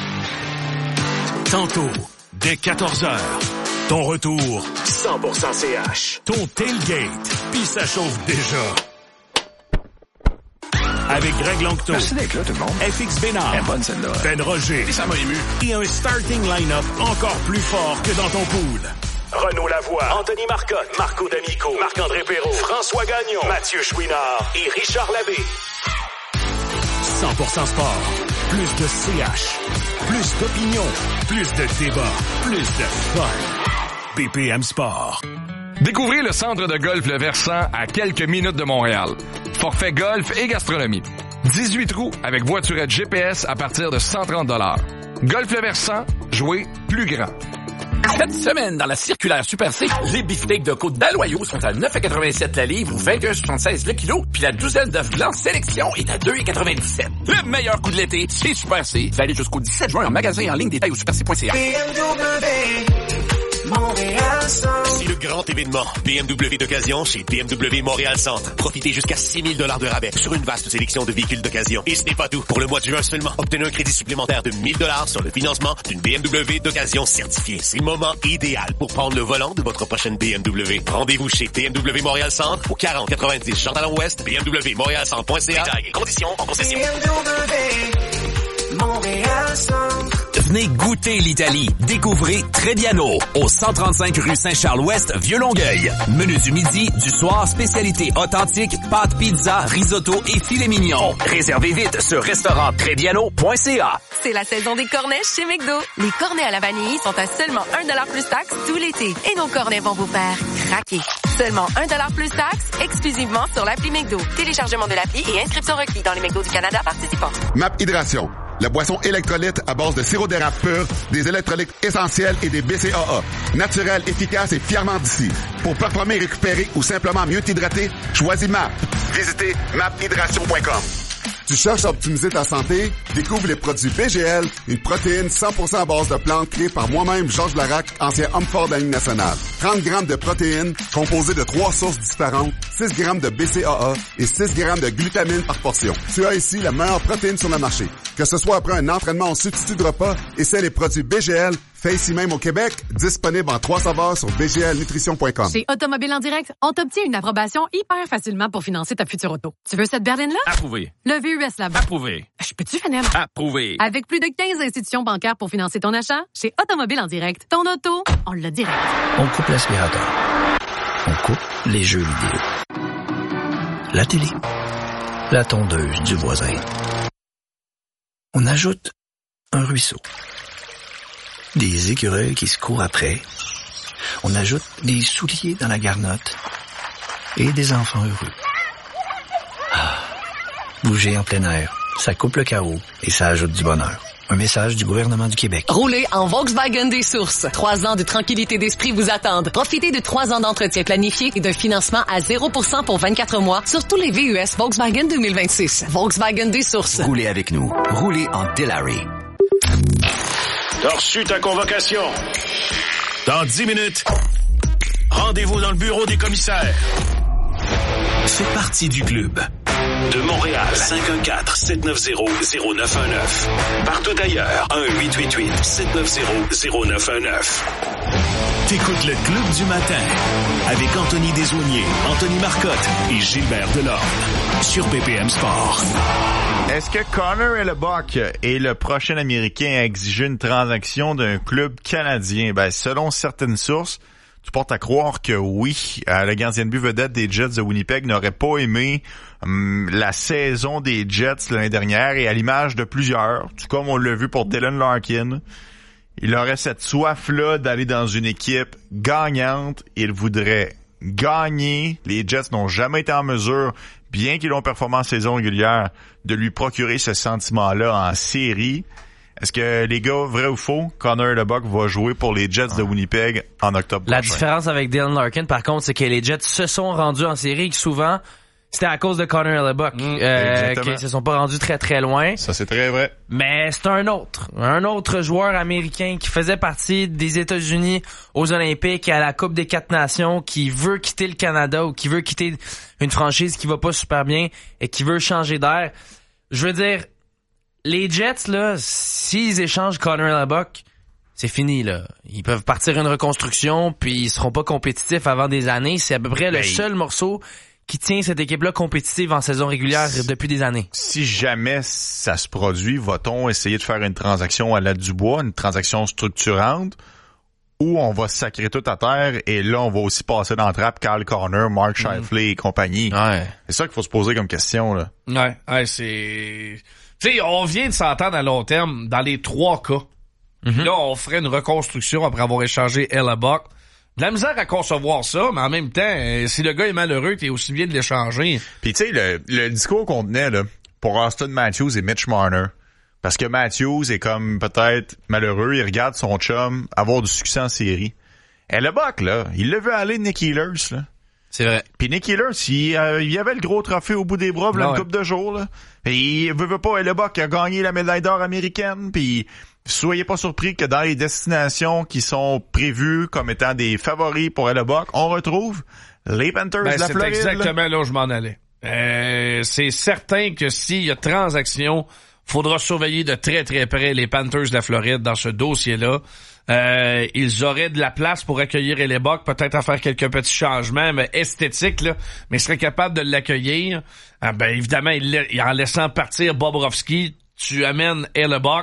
Tantôt, dès 14h, ton retour 100% CH. Ton tailgate, puis ça chauffe déjà. Avec Greg Longto. Merci d'être là, tout le monde. FX Bénard. Elle est bonne, celle-là. Ben Roger. Et ça m'a ému. Et un starting line-up encore plus fort que dans ton pool. Renaud Lavoie, Anthony Marcotte, Marco D'Amico, Marc-André Perrault, François Gagnon, Mathieu Chouinard et Richard Labbé. 100% sport. Plus de CH. Plus d'opinion. Plus de débat. Plus de fun. BPM Sport. Découvrez le centre de golf Le Versant à quelques minutes de Montréal. Forfait golf et gastronomie. 18 trous avec voiturette GPS à partir de 130 $. Golf Le Versant, jouez plus grand. Cette semaine, dans la circulaire Super C, les beefsteaks de côte d'Aloyau sont à 9,87 la livre ou 21,76 le kilo, puis la douzaine d'œufs blancs sélection est à 2,97. Le meilleur coup de l'été, c'est Super C. Ça allait jusqu'au 17 juin en magasin et en ligne, détail au superc.ca. C'est le grand événement BMW d'occasion chez BMW Montréal Centre. Profitez jusqu'à 6 000 $ de rabais sur une vaste sélection de véhicules d'occasion. Et ce n'est pas tout. Pour le mois de juin seulement, obtenez un crédit supplémentaire de 1 000 $ sur le financement d'une BMW d'occasion certifiée. C'est le moment idéal pour prendre le volant de votre prochaine BMW. Rendez-vous chez BMW Montréal Centre au 4090 Jean-Talon-Ouest, bmwmontréalcentre.ca. Détails et conditions en concession. Montréal Centre. Venez goûter l'Italie. Découvrez Trebbiano au 135 rue Saint-Charles-Ouest, Vieux-Longueuil. Menu du midi, du soir, spécialité authentique, pâtes, pizza, risotto et filet mignon. Réservez vite sur restauranttrebbiano.ca. C'est la saison des cornets chez McDo. Les cornets à la vanille sont à seulement 1$ plus taxe tout l'été. Et nos cornets vont vous faire craquer. Seulement 1$ plus taxe, exclusivement sur l'appli McDo. Téléchargement de l'appli et inscription requis dans les McDo du Canada participants. MAP Hydration, la boisson électrolyte à base de sirop d'érable pur, des électrolytes essentiels et des BCAA. Naturel, efficace et fièrement d'ici. Pour performer, récupérer ou simplement mieux t'hydrater, choisis MAP. Visitez maphydration.com. Tu cherches à optimiser ta santé? Découvre les produits BGL, une protéine 100% à base de plantes créée par moi-même, Georges Larac, ancien homme fort de la Ligue nationale. 30 grammes de protéines composées de 3 sources différentes, 6 grammes de BCAA et 6 grammes de glutamine par portion. Tu as ici la meilleure protéine sur le marché. Que ce soit après un entraînement en substitut de repas, essaie les produits BGL, fait ici même au Québec, disponible en 3 saveurs sur bglnutrition.com. Chez Automobile en direct, on t'obtient une approbation hyper facilement pour financer ta future auto. Tu veux cette berline-là? Approuvé. Le VUS là-bas. Approuvé. Je peux-tu finir? Approuvé. Avec plus de 15 institutions bancaires pour financer ton achat, chez Automobile en direct, ton auto, on l'a direct. On coupe l'aspirateur. On coupe les jeux vidéo. La télé. La tondeuse du voisin. On ajoute un ruisseau. Des écureuils qui se courent après. On ajoute des souliers dans la garnotte. Et des enfants heureux. Ah, bouger en plein air, ça coupe le chaos et ça ajoute du bonheur. Un message du gouvernement du Québec. Roulez en Volkswagen des Sources. 3 ans de tranquillité d'esprit vous attendent. Profitez de 3 ans d'entretien planifié et d'un financement à 0% pour 24 mois sur tous les VUS Volkswagen 2026. Volkswagen des Sources. Roulez avec nous. Roulez en Delary. T'as reçu ta convocation. Dans 10 minutes, rendez-vous dans le bureau des commissaires. Fais partie du club. De Montréal, 514-790-0919. Partout ailleurs, 1-888-790-0919. T'écoutes le Club du matin avec Anthony Desaulniers, Anthony Marcotte et Gilbert Delorme sur BPM Sport. Est-ce que Connor Hellebuyck est le prochain Américain à exiger une transaction d'un club canadien? Ben, selon certaines sources, tu portes à croire que oui. Le gardien de but vedette des Jets de Winnipeg n'aurait pas aimé la saison des Jets l'année dernière et à l'image de plusieurs, tout comme on l'a vu pour Dylan Larkin, il aurait cette soif-là d'aller dans une équipe gagnante. Il voudrait gagner. Les Jets n'ont jamais été en mesure, bien qu'ils ont performé en saison régulière, de lui procurer ce sentiment-là en série. Est-ce que, les gars, vrai ou faux, Connor Hellebuyck va jouer pour les Jets de Winnipeg en octobre prochain? La différence avec Dylan Larkin, par contre, c'est que les Jets se sont rendus en série et que souvent, c'était à cause de Connor Hellebuyck qu'ils se sont pas rendus très très loin. Ça, c'est très vrai. Mais c'est un autre joueur américain qui faisait partie des États-Unis aux Olympiques et à la Coupe des 4 Nations, qui veut quitter le Canada ou qui veut quitter une franchise qui va pas super bien et qui veut changer d'air. Je veux dire, les Jets, là, s'ils échangent Connor Hellebuyck, c'est fini, là. Ils peuvent partir une reconstruction, puis ils seront pas compétitifs avant des années. C'est à peu près le seul morceau qui tient cette équipe-là compétitive en saison régulière depuis des années. Si jamais ça se produit, va-t-on essayer de faire une transaction à la Dubois, une transaction structurante, ou on va sacrer tout à terre et là, on va aussi passer dans la trappe Kyle Connor, Mark Scheifele et compagnie. Ouais. C'est ça qu'il faut se poser comme question, là. Ouais, c'est... Tu sais, on vient de s'entendre à long terme dans les 3 cas. Puis là, on ferait une reconstruction après avoir échangé Hellebuyck. De la misère à concevoir ça, mais en même temps, si le gars est malheureux, t'es aussi bien de l'échanger. Puis tu sais, le discours qu'on tenait là, pour Austin Matthews et Mitch Marner, Parce que Matthews est comme peut-être malheureux, il regarde son chum avoir du succès en série. Hellebuck, là, il l'a vu aller Nick Ehlers, là. C'est vrai. Puis Nick Ehlers, il y avait le gros trophée au bout des bras, une couple de jours, là. Et il veut pas, Hellebuck a gagné la médaille d'or américaine, puis soyez pas surpris que dans les destinations qui sont prévues comme étant des favoris pour Hellebuck, on retrouve les Panthers de la Floride. C'est exactement là où je m'en allais. C'est certain que s'il y a transaction, faudra surveiller de très très près les Panthers de la Floride dans ce dossier-là. Ils auraient de la place pour accueillir Hellebuck, peut-être à faire quelques petits changements mais esthétiques, là, mais ils seraient capables de l'accueillir. Évidemment, en laissant partir Bobrovsky, tu amènes Hellebuck.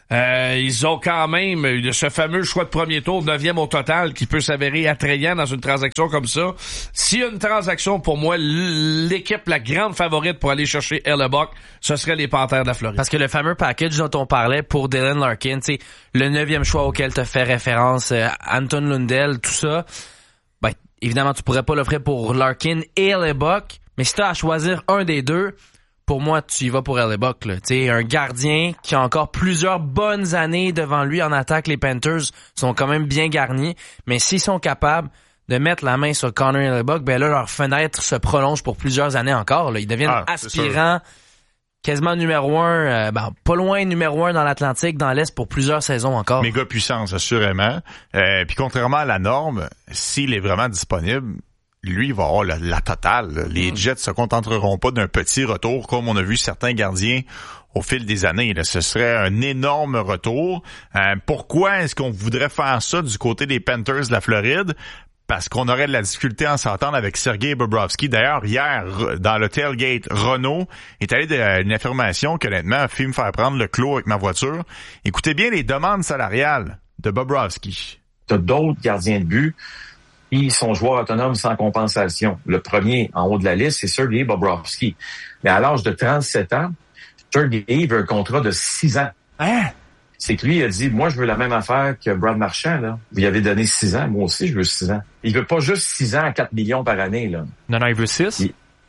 Ils ont quand même ce fameux choix de premier tour, 9e au total, qui peut s'avérer attrayant dans une transaction comme ça. S'il y a une transaction, pour moi, l'équipe la grande favorite pour aller chercher Hellebuck, ce serait les Panthers de la Floride. Parce que le fameux package dont on parlait pour Dylan Larkin, tu sais, le 9e choix auquel tu fait référence, Anton Lundell, tout ça, évidemment, tu pourrais pas l'offrir pour Larkin et Hellebuck, mais si tu as à choisir un des deux, pour moi, tu y vas pour Hellebuck, là. Tu sais, un gardien qui a encore plusieurs bonnes années devant lui en attaque. Les Panthers sont quand même bien garnis. Mais s'ils sont capables de mettre la main sur Connor Hellebuck, ben là, leur fenêtre se prolonge pour plusieurs années encore, là. Ils deviennent aspirants, quasiment numéro 1, pas loin numéro 1 dans l'Atlantique, dans l'Est pour plusieurs saisons encore. Méga puissance, assurément. Puis contrairement à la norme, s'il est vraiment disponible, lui, il va avoir la totale. Là. Les Jets se contenteront pas d'un petit retour comme on a vu certains gardiens au fil des années. Là. Ce serait un énorme retour. Pourquoi est-ce qu'on voudrait faire ça du côté des Panthers de la Floride? Parce qu'on aurait de la difficulté à s'entendre avec Sergei Bobrovsky. D'ailleurs, hier, dans le tailgate, Renault est allé d'une affirmation que, honnêtement, a fait me faire prendre le clos avec ma voiture. Écoutez bien les demandes salariales de Bobrovsky. T'as d'autres gardiens de but qui sont joueurs autonomes sans compensation. Le premier en haut de la liste, c'est Sergei Bobrovsky. Mais à l'âge de 37 ans, Sergei veut un contrat de 6 ans. Hein? C'est que lui, il a dit, moi, je veux la même affaire que Brad Marchand, là. Vous y avez donné 6 ans. Moi aussi, je veux 6 ans. Il veut pas juste 6 ans à 4 millions par année, là. Non, il veut 6?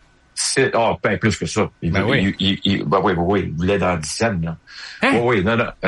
Plus que ça. Il voulait dans 10 ans, là. Hein? Oui.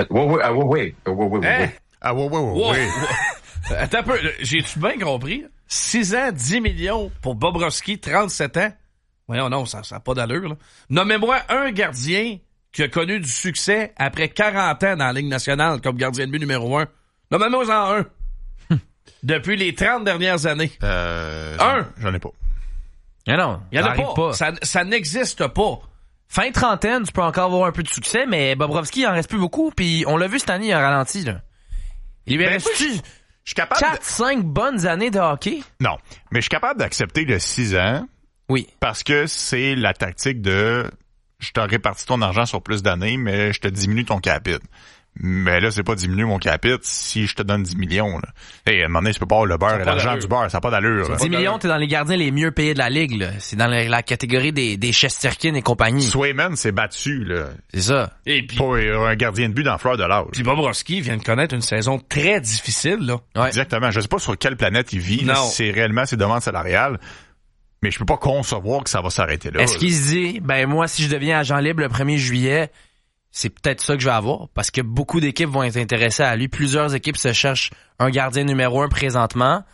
Attends un peu, j'ai-tu bien compris? 6 ans, 10 millions pour Bobrovsky, 37 ans? Voyons, non, ça n'a pas d'allure, là. Nommez-moi un gardien qui a connu du succès après 40 ans dans la Ligue nationale comme gardien de but numéro 1. Nommez-moi un. Depuis les 30 dernières années. J'en ai pas. Mais non, il y en a pas. Ça n'existe pas. Fin trentaine, tu peux encore avoir un peu de succès, mais Bobrovsky, il en reste plus beaucoup, puis on l'a vu cette année, il a ralenti, là. Il lui reste-tu... Je suis capable 4-5 bonnes années de hockey? Non, mais je suis capable d'accepter le 6 ans. Oui. Parce que c'est la tactique de je te répartis ton argent sur plus d'années, mais je te diminue ton capite. Mais là, c'est pas diminuer mon capite si je te donne 10 millions. Là. Hey, à un moment donné, tu peux pas avoir le beurre et l'argent du beurre, ça n'a pas d'allure. 10 millions, t'es dans les gardiens les mieux payés de la Ligue. Là. C'est dans la catégorie des Shesterkin et compagnie. Swayman s'est battu. Là. C'est ça. Et puis, pour un gardien de but dans fleur de l'âge. Puis Bobrovsky vient de connaître une saison très difficile. Là. Ouais. Exactement. Je sais pas sur quelle planète il vit, là, si c'est réellement ses demandes salariales. Mais je peux pas concevoir que ça va s'arrêter là. Est-ce qu'il se dit, moi, si je deviens agent libre le 1er juillet, c'est peut-être ça que je vais avoir? Parce que beaucoup d'équipes vont être intéressées à lui. Plusieurs équipes se cherchent un gardien numéro 1 présentement.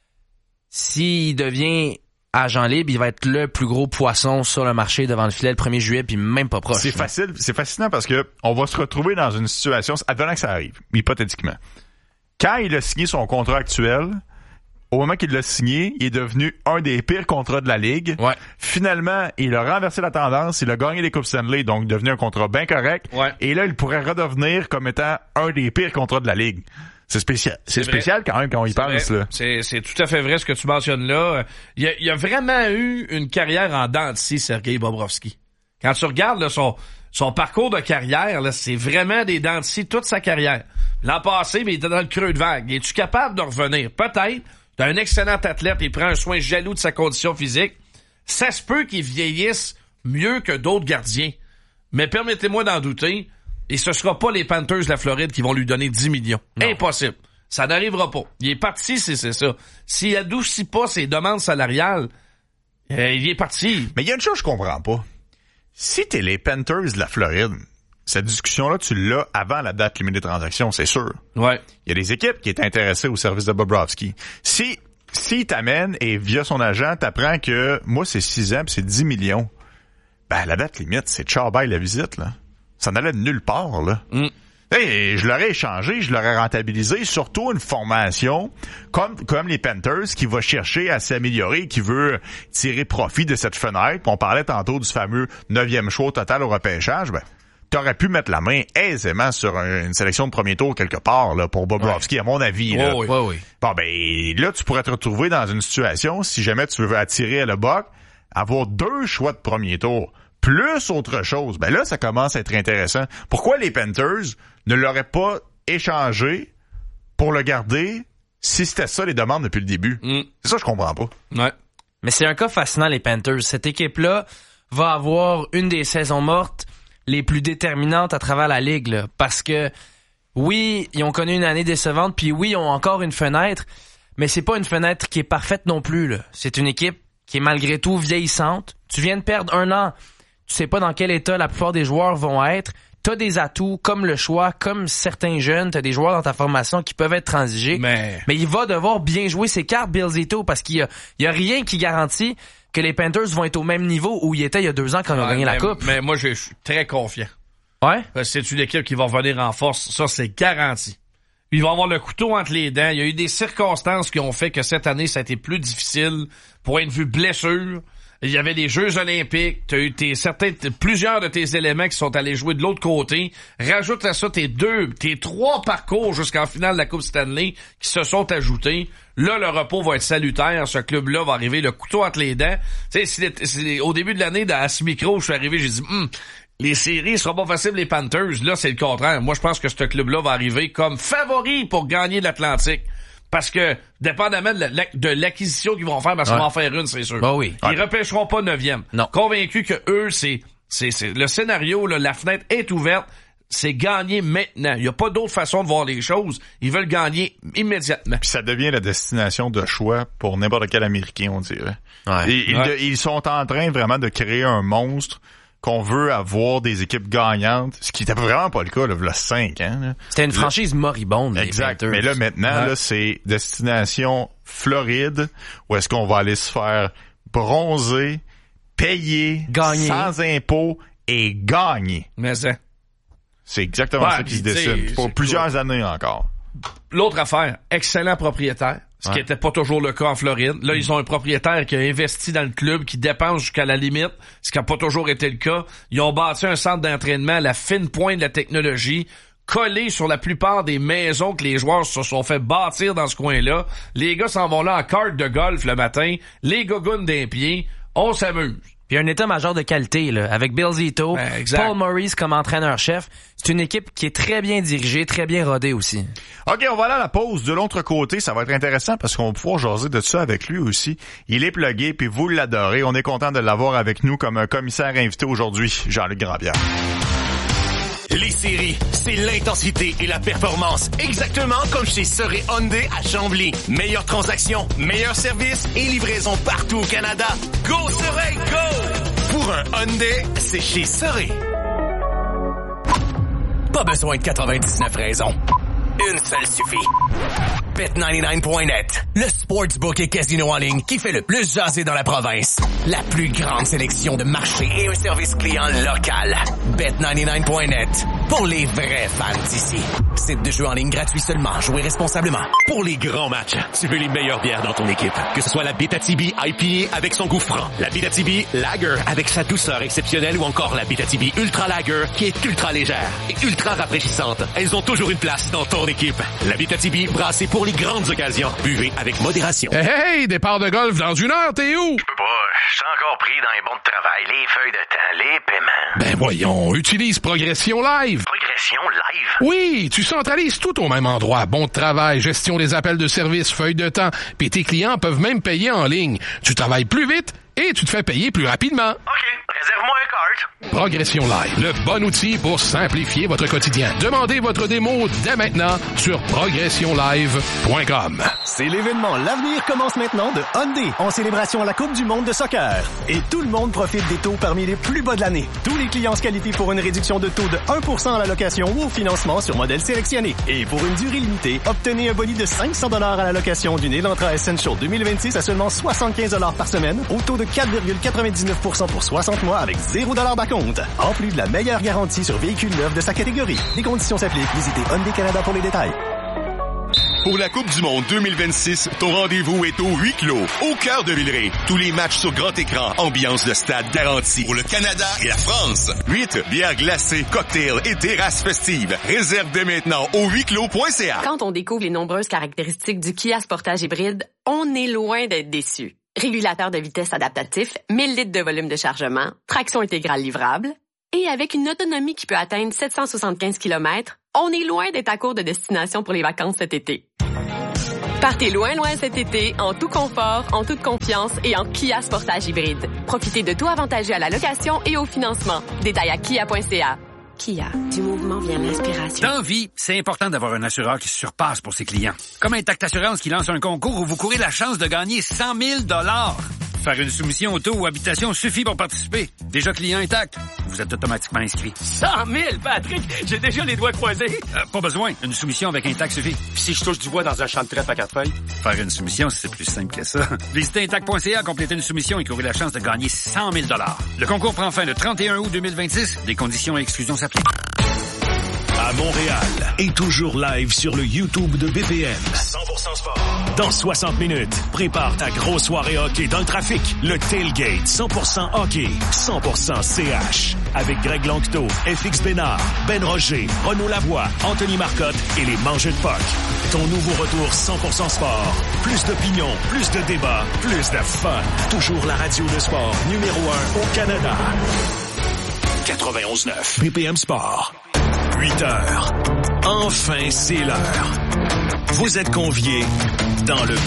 S'il devient agent libre, il va être le plus gros poisson sur le marché devant le filet le 1er juillet, puis même pas proche. C'est fascinant parce que on va se retrouver dans une situation, advenant que ça arrive, hypothétiquement. Quand il a signé son contrat actuel, au moment qu'il l'a signé, il est devenu un des pires contrats de la Ligue. Ouais. Finalement, il a renversé la tendance, il a gagné les Coupes Stanley, donc devenu un contrat bien correct. Ouais. Et là, il pourrait redevenir comme étant un des pires contrats de la Ligue. C'est spécial. C'est spécial quand même quand on y pense. Là. C'est tout à fait vrai ce que tu mentionnes là. Il y a vraiment eu une carrière en dents de scie, Sergei Bobrovsky. Quand tu regardes là, son parcours de carrière, là, c'est vraiment des dents de scie toute sa carrière. L'an passé, il était dans le creux de vague. Es-tu capable de revenir? Peut-être. T'as un excellent athlète, il prend un soin jaloux de sa condition physique. Ça se peut qu'il vieillisse mieux que d'autres gardiens. Mais permettez-moi d'en douter, et ce sera pas les Panthers de la Floride qui vont lui donner 10 millions. Non. Impossible. Ça n'arrivera pas. Il est parti, c'est ça. S'il adoucit pas ses demandes salariales, il est parti. Mais il y a une chose que je comprends pas. Si t'es les Panthers de la Floride, cette discussion-là, tu l'as avant la date limite des transactions, c'est sûr. Ouais. Il y a des équipes qui étaient intéressées au service de Bobrovsky. Si t'amène et via son agent, t'apprends que moi, c'est 6 ans pis c'est 10 millions, ben la date limite, c'est ciao bye la visite, là. Ça n'allait de nulle part, là. Hey, je l'aurais échangé, je l'aurais rentabilisé, surtout une formation comme les Panthers qui va chercher à s'améliorer, qui veut tirer profit de cette fenêtre. On parlait tantôt du fameux 9e choix au total au repêchage. Ben, t'aurais pu mettre la main aisément sur une sélection de premier tour quelque part là pour Bobrovsky, à mon avis. Là. Oui. Bon, ben là, tu pourrais te retrouver dans une situation, si jamais tu veux attirer à le Buck, avoir 2 choix de premier tour. Plus autre chose, ben là, ça commence à être intéressant. Pourquoi les Panthers ne l'auraient pas échangé pour le garder si c'était ça les demandes depuis le début? C'est ça, je comprends pas. Ouais. Mais c'est un cas fascinant, les Panthers. Cette équipe-là va avoir une des saisons mortes les plus déterminantes à travers la ligue, là, parce que oui, ils ont connu une année décevante, puis oui, ils ont encore une fenêtre, mais c'est pas une fenêtre qui est parfaite non plus, là. C'est une équipe qui est malgré tout vieillissante. Tu viens de perdre 1 an. Tu sais pas dans quel état la plupart des joueurs vont être. T'as des atouts, comme le choix, comme certains jeunes. T'as des joueurs dans ta formation qui peuvent être transigés. Mais il va devoir bien jouer ses cartes, Bill Zito, parce qu'il y a rien qui garantit que les Panthers vont être au même niveau où ils étaient il y a 2 ans quand ils ont gagné la Coupe. Mais moi, je suis très confiant. Ouais? Parce que c'est une équipe qui va revenir en force. Ça, c'est garanti. Ils vont avoir le couteau entre les dents. Il y a eu des circonstances qui ont fait que cette année, ça a été plus difficile. Point de vue blessure. Il y avait les Jeux olympiques, t'as eu plusieurs de tes éléments qui sont allés jouer de l'autre côté. Rajoute à ça tes 3 parcours jusqu'en finale de la Coupe Stanley qui se sont ajoutés. Là, le repos va être salutaire. Ce club-là va arriver le couteau entre les dents. Tu sais, au début de l'année, à ce micro, je suis arrivé, j'ai dit, les séries seront pas faciles les Panthers. Là, c'est le contraire. Moi, je pense que ce club-là va arriver comme favori pour gagner l'Atlantique. Parce que, dépendamment de l'acquisition qu'ils vont faire, parce qu'on va en faire une, c'est sûr. Bah oui. Ils repêcheront pas 9e. Non. Convaincus que eux, c'est le scénario, là, la fenêtre est ouverte, c'est gagner maintenant. Il y a pas d'autre façon de voir les choses. Ils veulent gagner immédiatement. Puis ça devient la destination de choix pour n'importe quel Américain, on dirait. Ouais. Ils sont en train vraiment de créer un monstre qu'on veut avoir des équipes gagnantes, ce qui était vraiment pas le cas, là, il y a 5 ans. Là. C'était une franchise moribonde. Exact. Mais là, maintenant, là, c'est destination Floride, où est-ce qu'on va aller se faire bronzer, payer, gagner, sans impôts et gagner. Mais c'est exactement ça qui se dessine. Pour plusieurs années encore. L'autre affaire, excellent propriétaire. Ce qui était pas toujours le cas en Floride. Là, ils ont un propriétaire qui a investi dans le club, qui dépense jusqu'à la limite, ce qui a pas toujours été le cas. Ils ont bâti un centre d'entraînement à la fine pointe de la technologie, collé sur la plupart des maisons que les joueurs se sont fait bâtir dans ce coin-là. Les gars s'en vont là en carte de golf le matin, les gogoons d'un pied, on s'amuse. Puis un état-major de qualité, là, avec Bill Zito, Paul Maurice comme entraîneur-chef. C'est une équipe qui est très bien dirigée, très bien rodée aussi. OK, on va aller à la pause. De l'autre côté, ça va être intéressant parce qu'on va pouvoir jaser de ça avec lui aussi. Il est plugué, puis vous l'adorez. On est content de l'avoir avec nous comme un commissaire invité aujourd'hui, Jean-Luc Grandpierre. Les séries, c'est l'intensité et la performance. Exactement comme chez Soré Hyundai à Chambly. Meilleure transaction, meilleur service et livraison partout au Canada. Go Soré, go! Pour un Hyundai, c'est chez Soré. Pas besoin de 99 raisons. Une seule suffit. Bet99.net, le sportsbook et casino en ligne qui fait le plus jaser dans la province. La plus grande sélection de marchés et un service client local. Bet99.net, pour les vrais fans d'ici. Site de jeu en ligne gratuit seulement. Jouez responsablement. Pour les grands matchs, tu veux les meilleures bières dans ton équipe. Que ce soit la Abitibi IPA avec son goût franc, la Abitibi Lager avec sa douceur exceptionnelle ou encore la Abitibi Ultra Lager qui est ultra légère et ultra rafraîchissante. Elles ont toujours une place dans ton équipe. La Abitibi brassée pour les grandes occasions. Buvez avec modération. Hey, départ de golf dans 1 heure, t'es où? Je peux pas, je suis encore pris dans les bons de travail, les feuilles de temps, les paiements. Ben voyons, utilise Progression Live. Progression Live? Oui, tu centralises tout au même endroit. Bon de travail, gestion des appels de service, feuilles de temps, puis tes clients peuvent même payer en ligne. Tu travailles plus vite et tu te fais payer plus rapidement. OK, réserve-moi un Progression Live, le bon outil pour simplifier votre quotidien. Demandez votre démo dès maintenant sur progressionlive.com. C'est l'événement L'avenir commence maintenant de Hyundai en célébration à la Coupe du monde de soccer. Et tout le monde profite des taux parmi les plus bas de l'année. Tous les clients se qualifient pour une réduction de taux de 1% à la location ou au financement sur modèle sélectionné. Et pour une durée limitée, obtenez un boni de $500 à la location d'une Elantra Essential 2026 à seulement $75 par semaine au taux de 4,99% pour 60 mois avec $0 d'acompte. En plus de la meilleure garantie sur véhicules neufs de sa catégorie. Les conditions s'appliquent. Visitez Hyundai Canada pour les détails. Pour la Coupe du monde 2026, ton rendez-vous est au huis clos, au cœur de Villeray. Tous les matchs sur grand écran, ambiance de stade garantie. Pour le Canada et la France, 8 bières glacées, cocktails et terrasses festives. Réserve dès maintenant au huisclos.ca. Quand on découvre les nombreuses caractéristiques du Kia Sportage hybride, on est loin d'être déçu. Régulateur de vitesse adaptatif, 1000 litres de volume de chargement, traction intégrale livrable, et avec une autonomie qui peut atteindre 775 km, on est loin d'être à court de destination pour les vacances cet été. Partez loin cet été, en tout confort, en toute confiance et en Kia Sportage hybride. Profitez de taux avantageux à la location et au financement. Détails à kia.ca. Kia, du mouvement vient l'inspiration. Dans vie, c'est important d'avoir un assureur qui se surpasse pour ses clients. Comme Intact Assurance qui lance un concours où vous courez la chance de gagner 100 000 $. Faire une soumission auto ou habitation suffit pour participer. Déjà client Intact, vous êtes automatiquement inscrit. 100 000, Patrick! J'ai déjà les doigts croisés. Pas besoin. Une soumission avec Intact suffit. Puis si je touche du bois dans un champ de trèfle à 4 feuilles? Faire une soumission, c'est plus simple que ça. Visitez Intact.ca, complétez une soumission et courez la chance de gagner 100 000 $. Le concours prend fin le 31 août 2026. Des conditions et exclusions s'appliquent. À Montréal et toujours live sur le YouTube de BPM. 100% sport. Dans 60 minutes, prépare ta grosse soirée hockey dans le trafic. Le Tailgate 100% hockey, 100% CH. Avec Greg Lanctot, FX Bénard, Ben Roger, Renaud Lavoie, Anthony Marcotte et les Mangeux de Puck. Ton nouveau retour 100% sport. Plus d'opinion, plus de débats, plus de fun. Toujours la radio de sport numéro 1 au Canada. 91.9 BPM Sport. 8 heures. Enfin, c'est l'heure. Vous êtes conviés dans le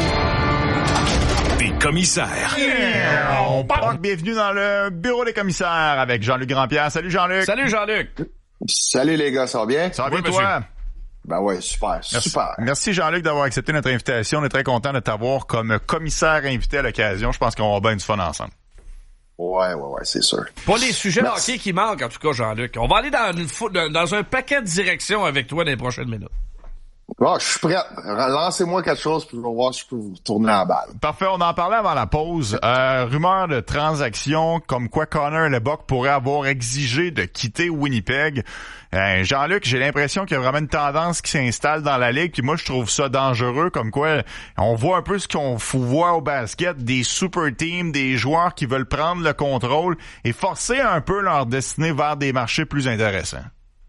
bureau des commissaires. Bienvenue dans le bureau des commissaires avec Jean-Luc Grandpierre. Salut Jean-Luc. Salut Jean-Luc. Salut les gars, ça va bien? Ça va bien toi? Ben ouais, super, super. Merci Jean-Luc d'avoir accepté notre invitation. On est très content de t'avoir comme commissaire invité à l'occasion. Je pense qu'on va bien du fun ensemble. Ouais, c'est sûr. Pas les sujets hockey qui manquent, en tout cas, Jean-Luc. On va aller dans un paquet de directions avec toi dans les prochaines minutes. Bon, je suis prêt. Lancez-moi quelque chose, puis je vais voir si je peux vous tourner la balle. Parfait, on en parlait avant la pause. Rumeur de transaction comme quoi Connor Lebock pourrait avoir exigé de quitter Winnipeg. Jean-Luc, j'ai l'impression qu'il y a vraiment une tendance qui s'installe dans la ligue, puis moi je trouve ça dangereux, comme quoi on voit un peu ce qu'on voit au basket, des super teams, des joueurs qui veulent prendre le contrôle et forcer un peu leur destinée vers des marchés plus intéressants.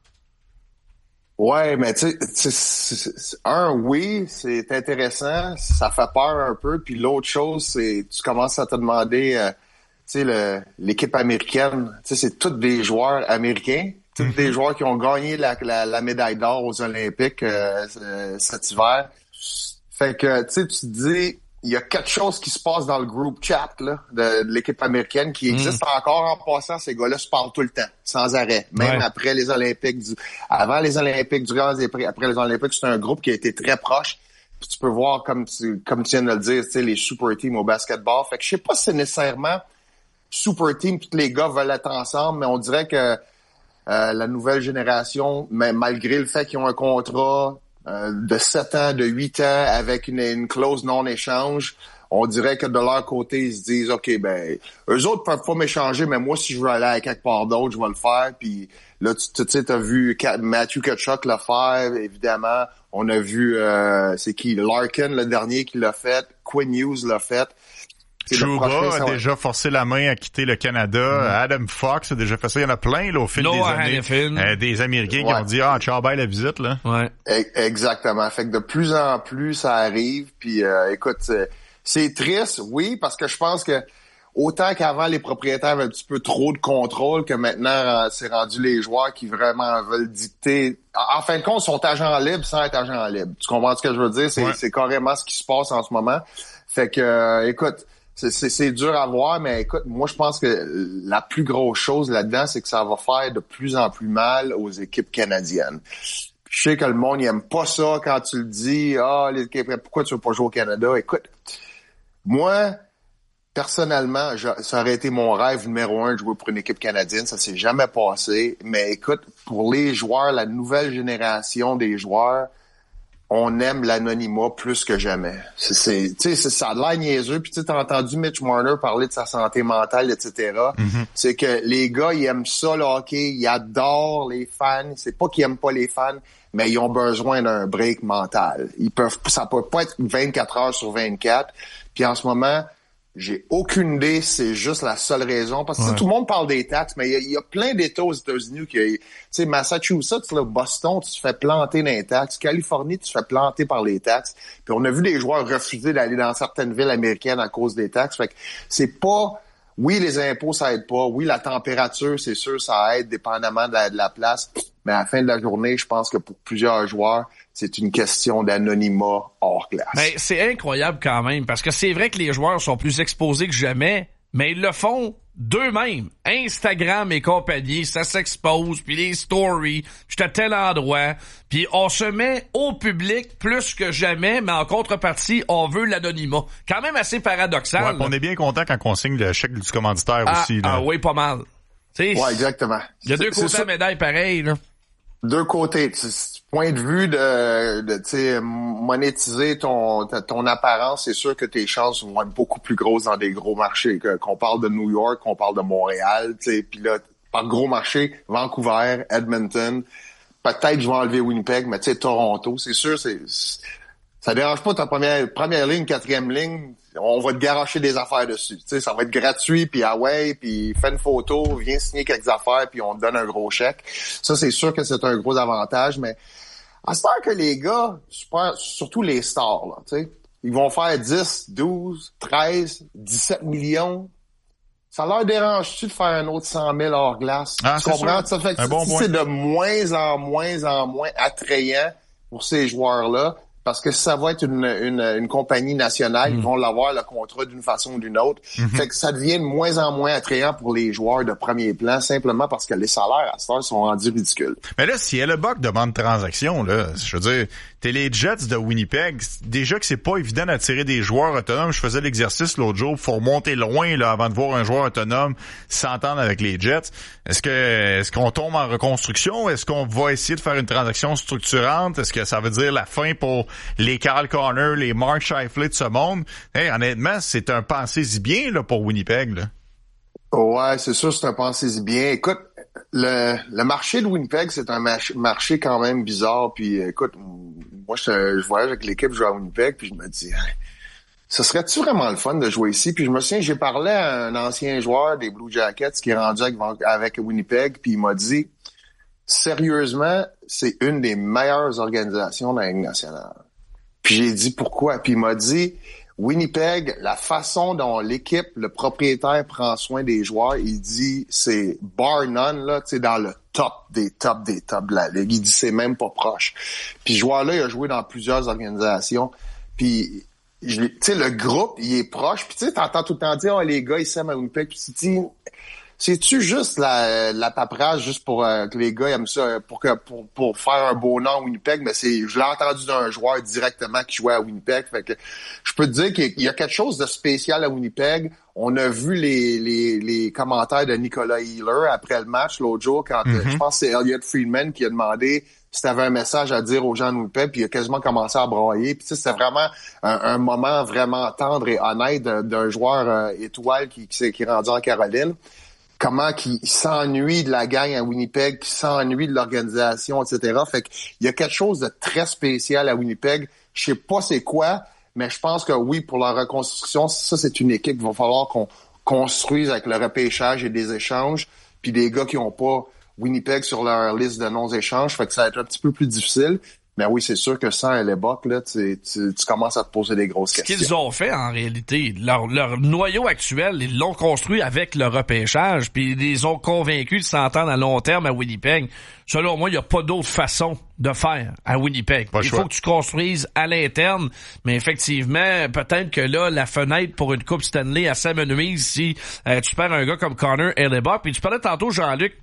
Ouais, mais tu sais, oui, c'est intéressant, ça fait peur un peu, puis l'autre chose, c'est tu commences à te demander, tu sais, l'équipe américaine, tu sais, c'est tous des joueurs américains, tous des joueurs qui ont gagné la médaille d'or aux Olympiques cet hiver. Fait que, tu sais, tu te dis, il y a quelque chose qui se passe dans le group chat là, de l'équipe américaine qui existe encore en passant. Ces gars-là se parlent tout le temps, sans arrêt. Même après les Olympiques, avant les Olympiques, durant les après les Olympiques, c'est un groupe qui a été très proche. Puis tu peux voir, comme tu viens de le dire, tu sais, les super teams au basketball. Fait que je sais pas si c'est nécessairement super team, tous les gars veulent être ensemble, mais on dirait que la nouvelle génération, malgré le fait qu'ils ont un contrat de 7 ans, de 8 ans, avec une clause non-échange, on dirait que de leur côté, ils se disent, OK, ben, eux autres peuvent pas m'échanger, mais moi, si je veux aller à quelque part d'autre, je vais le faire. Puis là, tu sais, t'as vu Matthew Tkachuk le faire, évidemment. On a vu, c'est qui? Larkin, le dernier, qui l'a fait. Quinn Hughes l'a fait. Trouba a déjà forcé la main à quitter le Canada. Adam Fox a déjà fait ça. Il y en a plein là, au fil des années. Des Américains qui ont dit « Ah, ciao, bye la visite. » là. Ouais. Exactement. Fait que de plus en plus, ça arrive. Puis écoute, c'est triste, oui, parce que je pense que autant qu'avant, les propriétaires avaient un petit peu trop de contrôle, que maintenant, c'est rendu les joueurs qui vraiment veulent dicter. En fin de compte, ils sont agents libres sans être agents libres. Tu comprends ce que je veux dire? C'est carrément ce qui se passe en ce moment. Fait que, écoute, c'est dur à voir, mais écoute, moi, je pense que la plus grosse chose là-dedans, c'est que ça va faire de plus en plus mal aux équipes canadiennes. Je sais que le monde, il aime pas ça quand tu le dis. Pourquoi tu veux pas jouer au Canada? Écoute, moi, personnellement, ça aurait été mon rêve numéro 1 de jouer pour une équipe canadienne. Ça s'est jamais passé. Mais écoute, pour les joueurs, la nouvelle génération des joueurs, on aime l'anonymat plus que jamais. Ça a l'air niaiseux. Puis tu as entendu Mitch Marner parler de sa santé mentale, etc. Mm-hmm. C'est que les gars, ils aiment ça, le hockey. Ils adorent les fans. C'est pas qu'ils aiment pas les fans, mais ils ont besoin d'un break mental. Ça peut pas être 24 heures sur 24. Puis en ce moment, j'ai aucune idée, c'est juste la seule raison. Parce que tout le monde parle des taxes, mais il y a plein d'États aux États-Unis qui, tu sais, Massachusetts, là, Boston, tu te fais planter dans les taxes. Californie, tu te fais planter par les taxes. Puis on a vu des joueurs refuser d'aller dans certaines villes américaines à cause des taxes. Fait que c'est pas... Oui, les impôts, ça aide pas. Oui, la température, c'est sûr, ça aide dépendamment de la place. Mais à la fin de la journée, je pense que pour plusieurs joueurs, c'est une question d'anonymat hors glace. Ben, c'est incroyable quand même, parce que c'est vrai que les joueurs sont plus exposés que jamais, mais ils le font d'eux-mêmes. Instagram et compagnie, ça s'expose, puis les stories, j'étais à tel endroit, puis on se met au public plus que jamais, mais en contrepartie, on veut l'anonymat. Quand même assez paradoxal. Ouais, on est bien content quand on signe le chèque du commanditaire aussi. Là. Ah oui, pas mal. T'sais, ouais, exactement. Il y a deux côtés de la médaille pareil, là. Deux côtés. Point de vue de monétiser ton apparence, c'est sûr que tes chances vont être beaucoup plus grosses dans des gros marchés. Qu'on parle de New York, qu'on parle de Montréal, puis là, par gros marché, Vancouver, Edmonton, peut-être je vais enlever Winnipeg, mais tu sais, Toronto, c'est sûr, ça dérange pas ta première ligne, quatrième ligne, on va te garocher des affaires dessus. Tu sais, ça va être gratuit, puis puis fais une photo, viens signer quelques affaires, puis on te donne un gros chèque. Ça, c'est sûr que c'est un gros avantage, mais à ce temps que les gars, surtout les stars, là, tu sais, ils vont faire 10, 12, 13, 17 millions. Ça leur dérange-tu de faire un autre 100 000 hors glace? Ah, tu comprends? Ça fait que c'est de moins en moins attrayant pour ces joueurs-là. Parce que ça va être une compagnie nationale, ils vont l'avoir le contrat d'une façon ou d'une autre. Fait que ça devient de moins en moins attrayant pour les joueurs de premier plan, simplement parce que les salaires à cette heure sont rendus ridicules. Mais là, si Hellebuck demande transaction, là, je veux dire, t'es les Jets de Winnipeg, déjà que c'est pas évident d'attirer des joueurs autonomes. Je faisais l'exercice l'autre jour, faut remonter loin là avant de voir un joueur autonome s'entendre avec les Jets. Est-ce qu'on tombe en reconstruction? Est-ce qu'on va essayer de faire une transaction structurante? Est-ce que ça veut dire la fin pour les Carl Connor, les Mark Scheifele de ce monde? Hey, honnêtement, c'est un pensez-y bien là pour Winnipeg, là. Ouais, c'est sûr, c'est un pensez-y bien. Écoute, le marché de Winnipeg, c'est un marché quand même bizarre. Puis écoute, moi je voyage avec l'équipe, je joue à Winnipeg, puis je me dis, ce serait-tu vraiment le fun de jouer ici? Puis je me souviens, j'ai parlé à un ancien joueur des Blue Jackets qui est rendu avec Winnipeg, puis il m'a dit, sérieusement, c'est une des meilleures organisations de la Ligue nationale. Puis j'ai dit pourquoi? Puis il m'a dit, Winnipeg, la façon dont l'équipe, le propriétaire prend soin des joueurs, il dit, c'est bar none, là, tu sais, dans le top des tops de la Ligue. Il dit, c'est même pas proche. Puis ce joueur-là, il a joué dans plusieurs organisations. Puis, tu sais, le groupe, il est proche. Puis tu sais, t'entends tout le temps dire, les gars, ils s'aiment à Winnipeg. Puis tu te dis, c'est-tu juste la paperasse juste pour que les gars aiment ça, pour faire un beau nom à Winnipeg? Mais je l'ai entendu d'un joueur directement qui jouait à Winnipeg. Fait que je peux te dire qu'il y a quelque chose de spécial à Winnipeg. On a vu les commentaires de Nicolas Heeler après le match l'autre jour quand je pense que c'est Elliot Friedman qui a demandé si t'avais un message à dire aux gens de Winnipeg, puis il a quasiment commencé à brailler. Puis c'était vraiment un moment vraiment tendre et honnête d'un joueur étoile qui est rendu en Caroline. Comment qu'il s'ennuie de la gang à Winnipeg, qu'il s'ennuie de l'organisation, etc. Fait qu'il y a quelque chose de très spécial à Winnipeg. Je sais pas c'est quoi, mais je pense que oui, pour la reconstruction, ça, c'est une équipe qu'il va falloir qu'on construise avec le repêchage et des échanges, puis des gars qui ont pas Winnipeg sur leur liste de non-échanges. Fait que ça va être un petit peu plus difficile. Mais oui, c'est sûr que sans Hellebuck, là, tu commences à te poser des grosses questions. Ce qu'ils ont fait, en réalité, leur noyau actuel, ils l'ont construit avec le repêchage, puis ils les ont convaincus de s'entendre à long terme à Winnipeg. Selon moi, il n'y a pas d'autre façon de faire à Winnipeg. Il faut que tu construises à l'interne, mais effectivement, peut-être que là, la fenêtre pour une Coupe Stanley à s'amenuise si tu perds un gars comme Connor Hellebuyck. Puis tu parlais tantôt, Jean-Luc,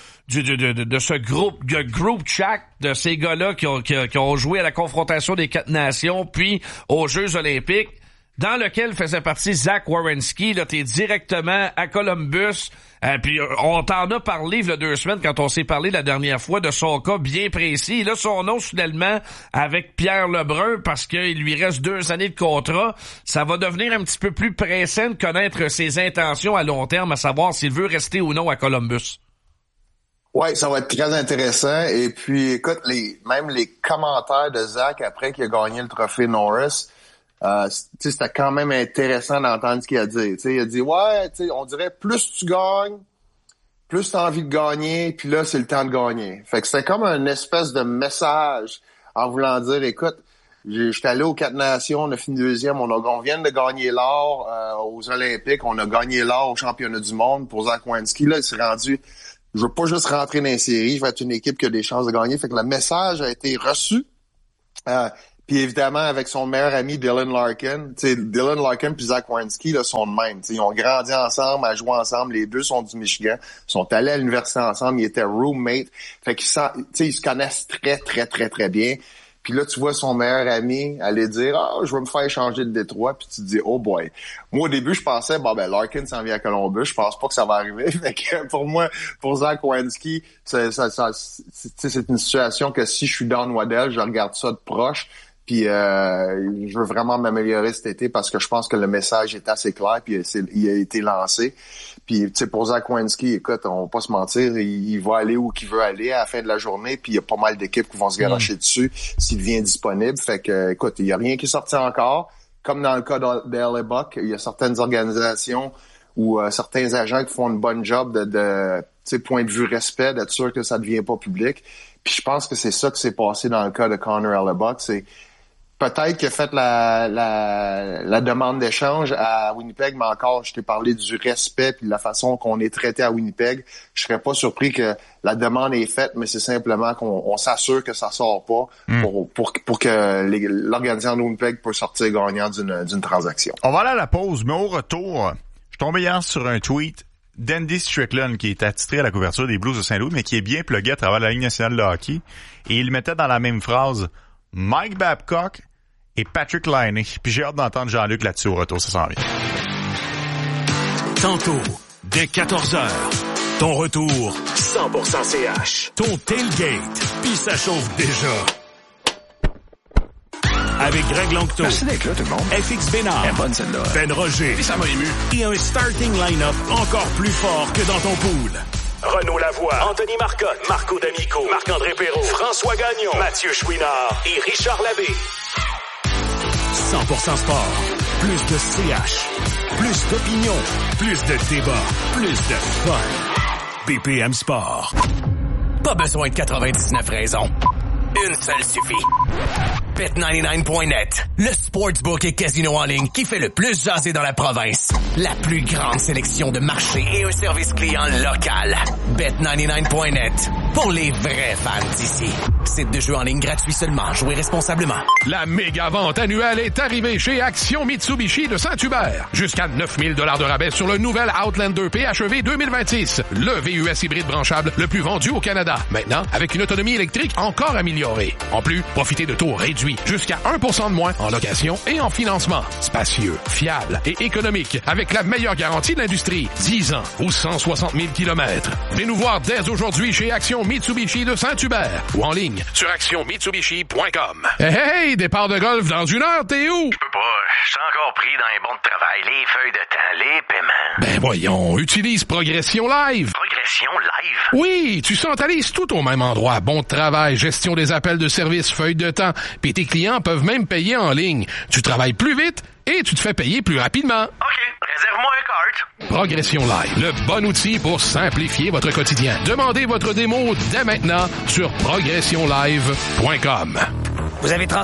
de ce groupe chat de ces gars-là qui ont joué à la confrontation des 4 nations, puis aux Jeux olympiques, dans lequel faisait partie Zach Werenski. Là, t'es directement à Columbus. Puis on t'en a parlé il y a 2 semaines quand on s'est parlé la dernière fois de son cas bien précis. Et là, son nom soudainement avec Pierre Lebrun, parce qu'il lui reste 2 années de contrat, ça va devenir un petit peu plus pressant de connaître ses intentions à long terme, à savoir s'il veut rester ou non à Columbus. Ouais, ça va être très intéressant. Et puis, écoute, même les commentaires de Zach après qu'il a gagné le trophée Norris, c'était quand même intéressant d'entendre ce qu'il a dit. Il a dit, ouais, on dirait plus tu gagnes, plus t'as envie de gagner, puis là, c'est le temps de gagner. Fait que c'était comme une espèce de message en voulant dire, écoute, j'étais allé aux 4 nations, on a fini 2e, on vient de gagner l'or aux Olympiques, on a gagné l'or au championnat du monde pour Zach Werenski. Là, il s'est rendu, je veux pas juste rentrer dans les séries, je vais être une équipe qui a des chances de gagner. Fait que le message a été reçu. Puis évidemment, avec son meilleur ami Dylan Larkin, Dylan Larkin puis Zach Werenski là, sont de même. Ils ont grandi ensemble, à jouer ensemble. Les deux sont du Michigan. Ils sont allés à l'université ensemble. Ils étaient roommates. Fait qu'ils se connaissent très, très, très, très bien. Puis là, tu vois son meilleur ami aller dire « je vais me faire échanger de Détroit. » Puis tu te dis « Oh boy. » Moi, au début, je pensais Larkin s'en vient à Columbus. Je pense pas que ça va arriver. Fait que pour moi, pour Zach Werenski, c'est une situation que si je suis Don Waddell, je regarde ça de proche. Puis je veux vraiment m'améliorer cet été parce que je pense que le message est assez clair puis il a été lancé. Puis tu sais, pour Zach Werenski, écoute, on va pas se mentir, il va aller où qu'il veut aller à la fin de la journée, puis il y a pas mal d'équipes qui vont se garocher dessus s'il devient disponible. Fait que écoute, il y a rien qui est sorti encore. Comme dans le cas d'Hellebuyck, il y a certaines organisations ou certains agents qui font une bonne job de point de vue respect, d'être sûr que ça ne devient pas public. Puis je pense que c'est ça qui s'est passé dans le cas de Connor Hellebuyck. C'est peut-être qu'il a fait la demande d'échange à Winnipeg, mais encore, je t'ai parlé du respect puis de la façon qu'on est traité à Winnipeg. Je serais pas surpris que la demande est faite, mais c'est simplement qu'on s'assure que ça sort pas pour que l'organisation de Winnipeg peut sortir gagnant d'une transaction. On va aller à la pause, mais au retour, je suis tombé hier sur un tweet d'Andy Strickland qui est attitré à la couverture des Blues de Saint-Louis, mais qui est bien plugué à travers la Ligue nationale de hockey. Et il mettait dans la même phrase Mike Babcock et Patrick Laine. Puis j'ai hâte d'entendre Jean-Luc là-dessus au retour, ça s'en vient. Tantôt, dès 14h, ton retour 100% CH. Ton tailgate, puis ça chauffe déjà. Avec Greg Langto. Merci d'être là, tout le monde. FX Bénard. Elle est bonne, celle-là. Ben Roger. Puis ça m'a ému. Et un starting line-up encore plus fort que dans ton pool. Renaud Lavoie, Anthony Marcotte, Marco D'Amico, Marc-André Perrault, François Gagnon, Mathieu Chouinard et Richard Labbé. 100% sport. Plus de CH. Plus d'opinion. Plus de débat. Plus de fun. BPM Sport. Pas besoin de 99 raisons. Une seule suffit. Bet99.net, le sportsbook et casino en ligne qui fait le plus jaser dans la province. La plus grande sélection de marchés et un service client local. Bet99.net, pour les vrais fans d'ici. Site de jeu en ligne gratuit seulement. Jouez responsablement. La méga vente annuelle est arrivée chez Action Mitsubishi de Saint-Hubert. Jusqu'à 9 000 $ de rabais sur le nouvel Outlander PHEV 2026. Le VUS hybride branchable le plus vendu au Canada. Maintenant, avec une autonomie électrique encore améliorée. En plus, profitez de taux réduits jusqu'à 1% de moins en location et en financement. Spacieux, fiable et économique avec la meilleure garantie de l'industrie. 10 ans ou 160 000 km. Venez nous voir dès aujourd'hui chez Action Mitsubishi de Saint-Hubert ou en ligne sur actionmitsubishi.com. Hey, départ de golf dans 1 heure, t'es où? Je peux pas, je suis encore pris dans les bons de travail, les feuilles de temps, les paiements. Ben voyons, utilise Progression Live. Progression Live? Oui, tu centralises tout au même endroit. Bon de travail, gestion des appels de service, feuilles de temps, puis tes clients peuvent même payer en ligne. Tu travailles plus vite et tu te fais payer plus rapidement. OK, réserve-moi un cart. Progression Live, le bon outil pour simplifier votre quotidien. Demandez votre démo dès maintenant sur progressionlive.com. Vous avez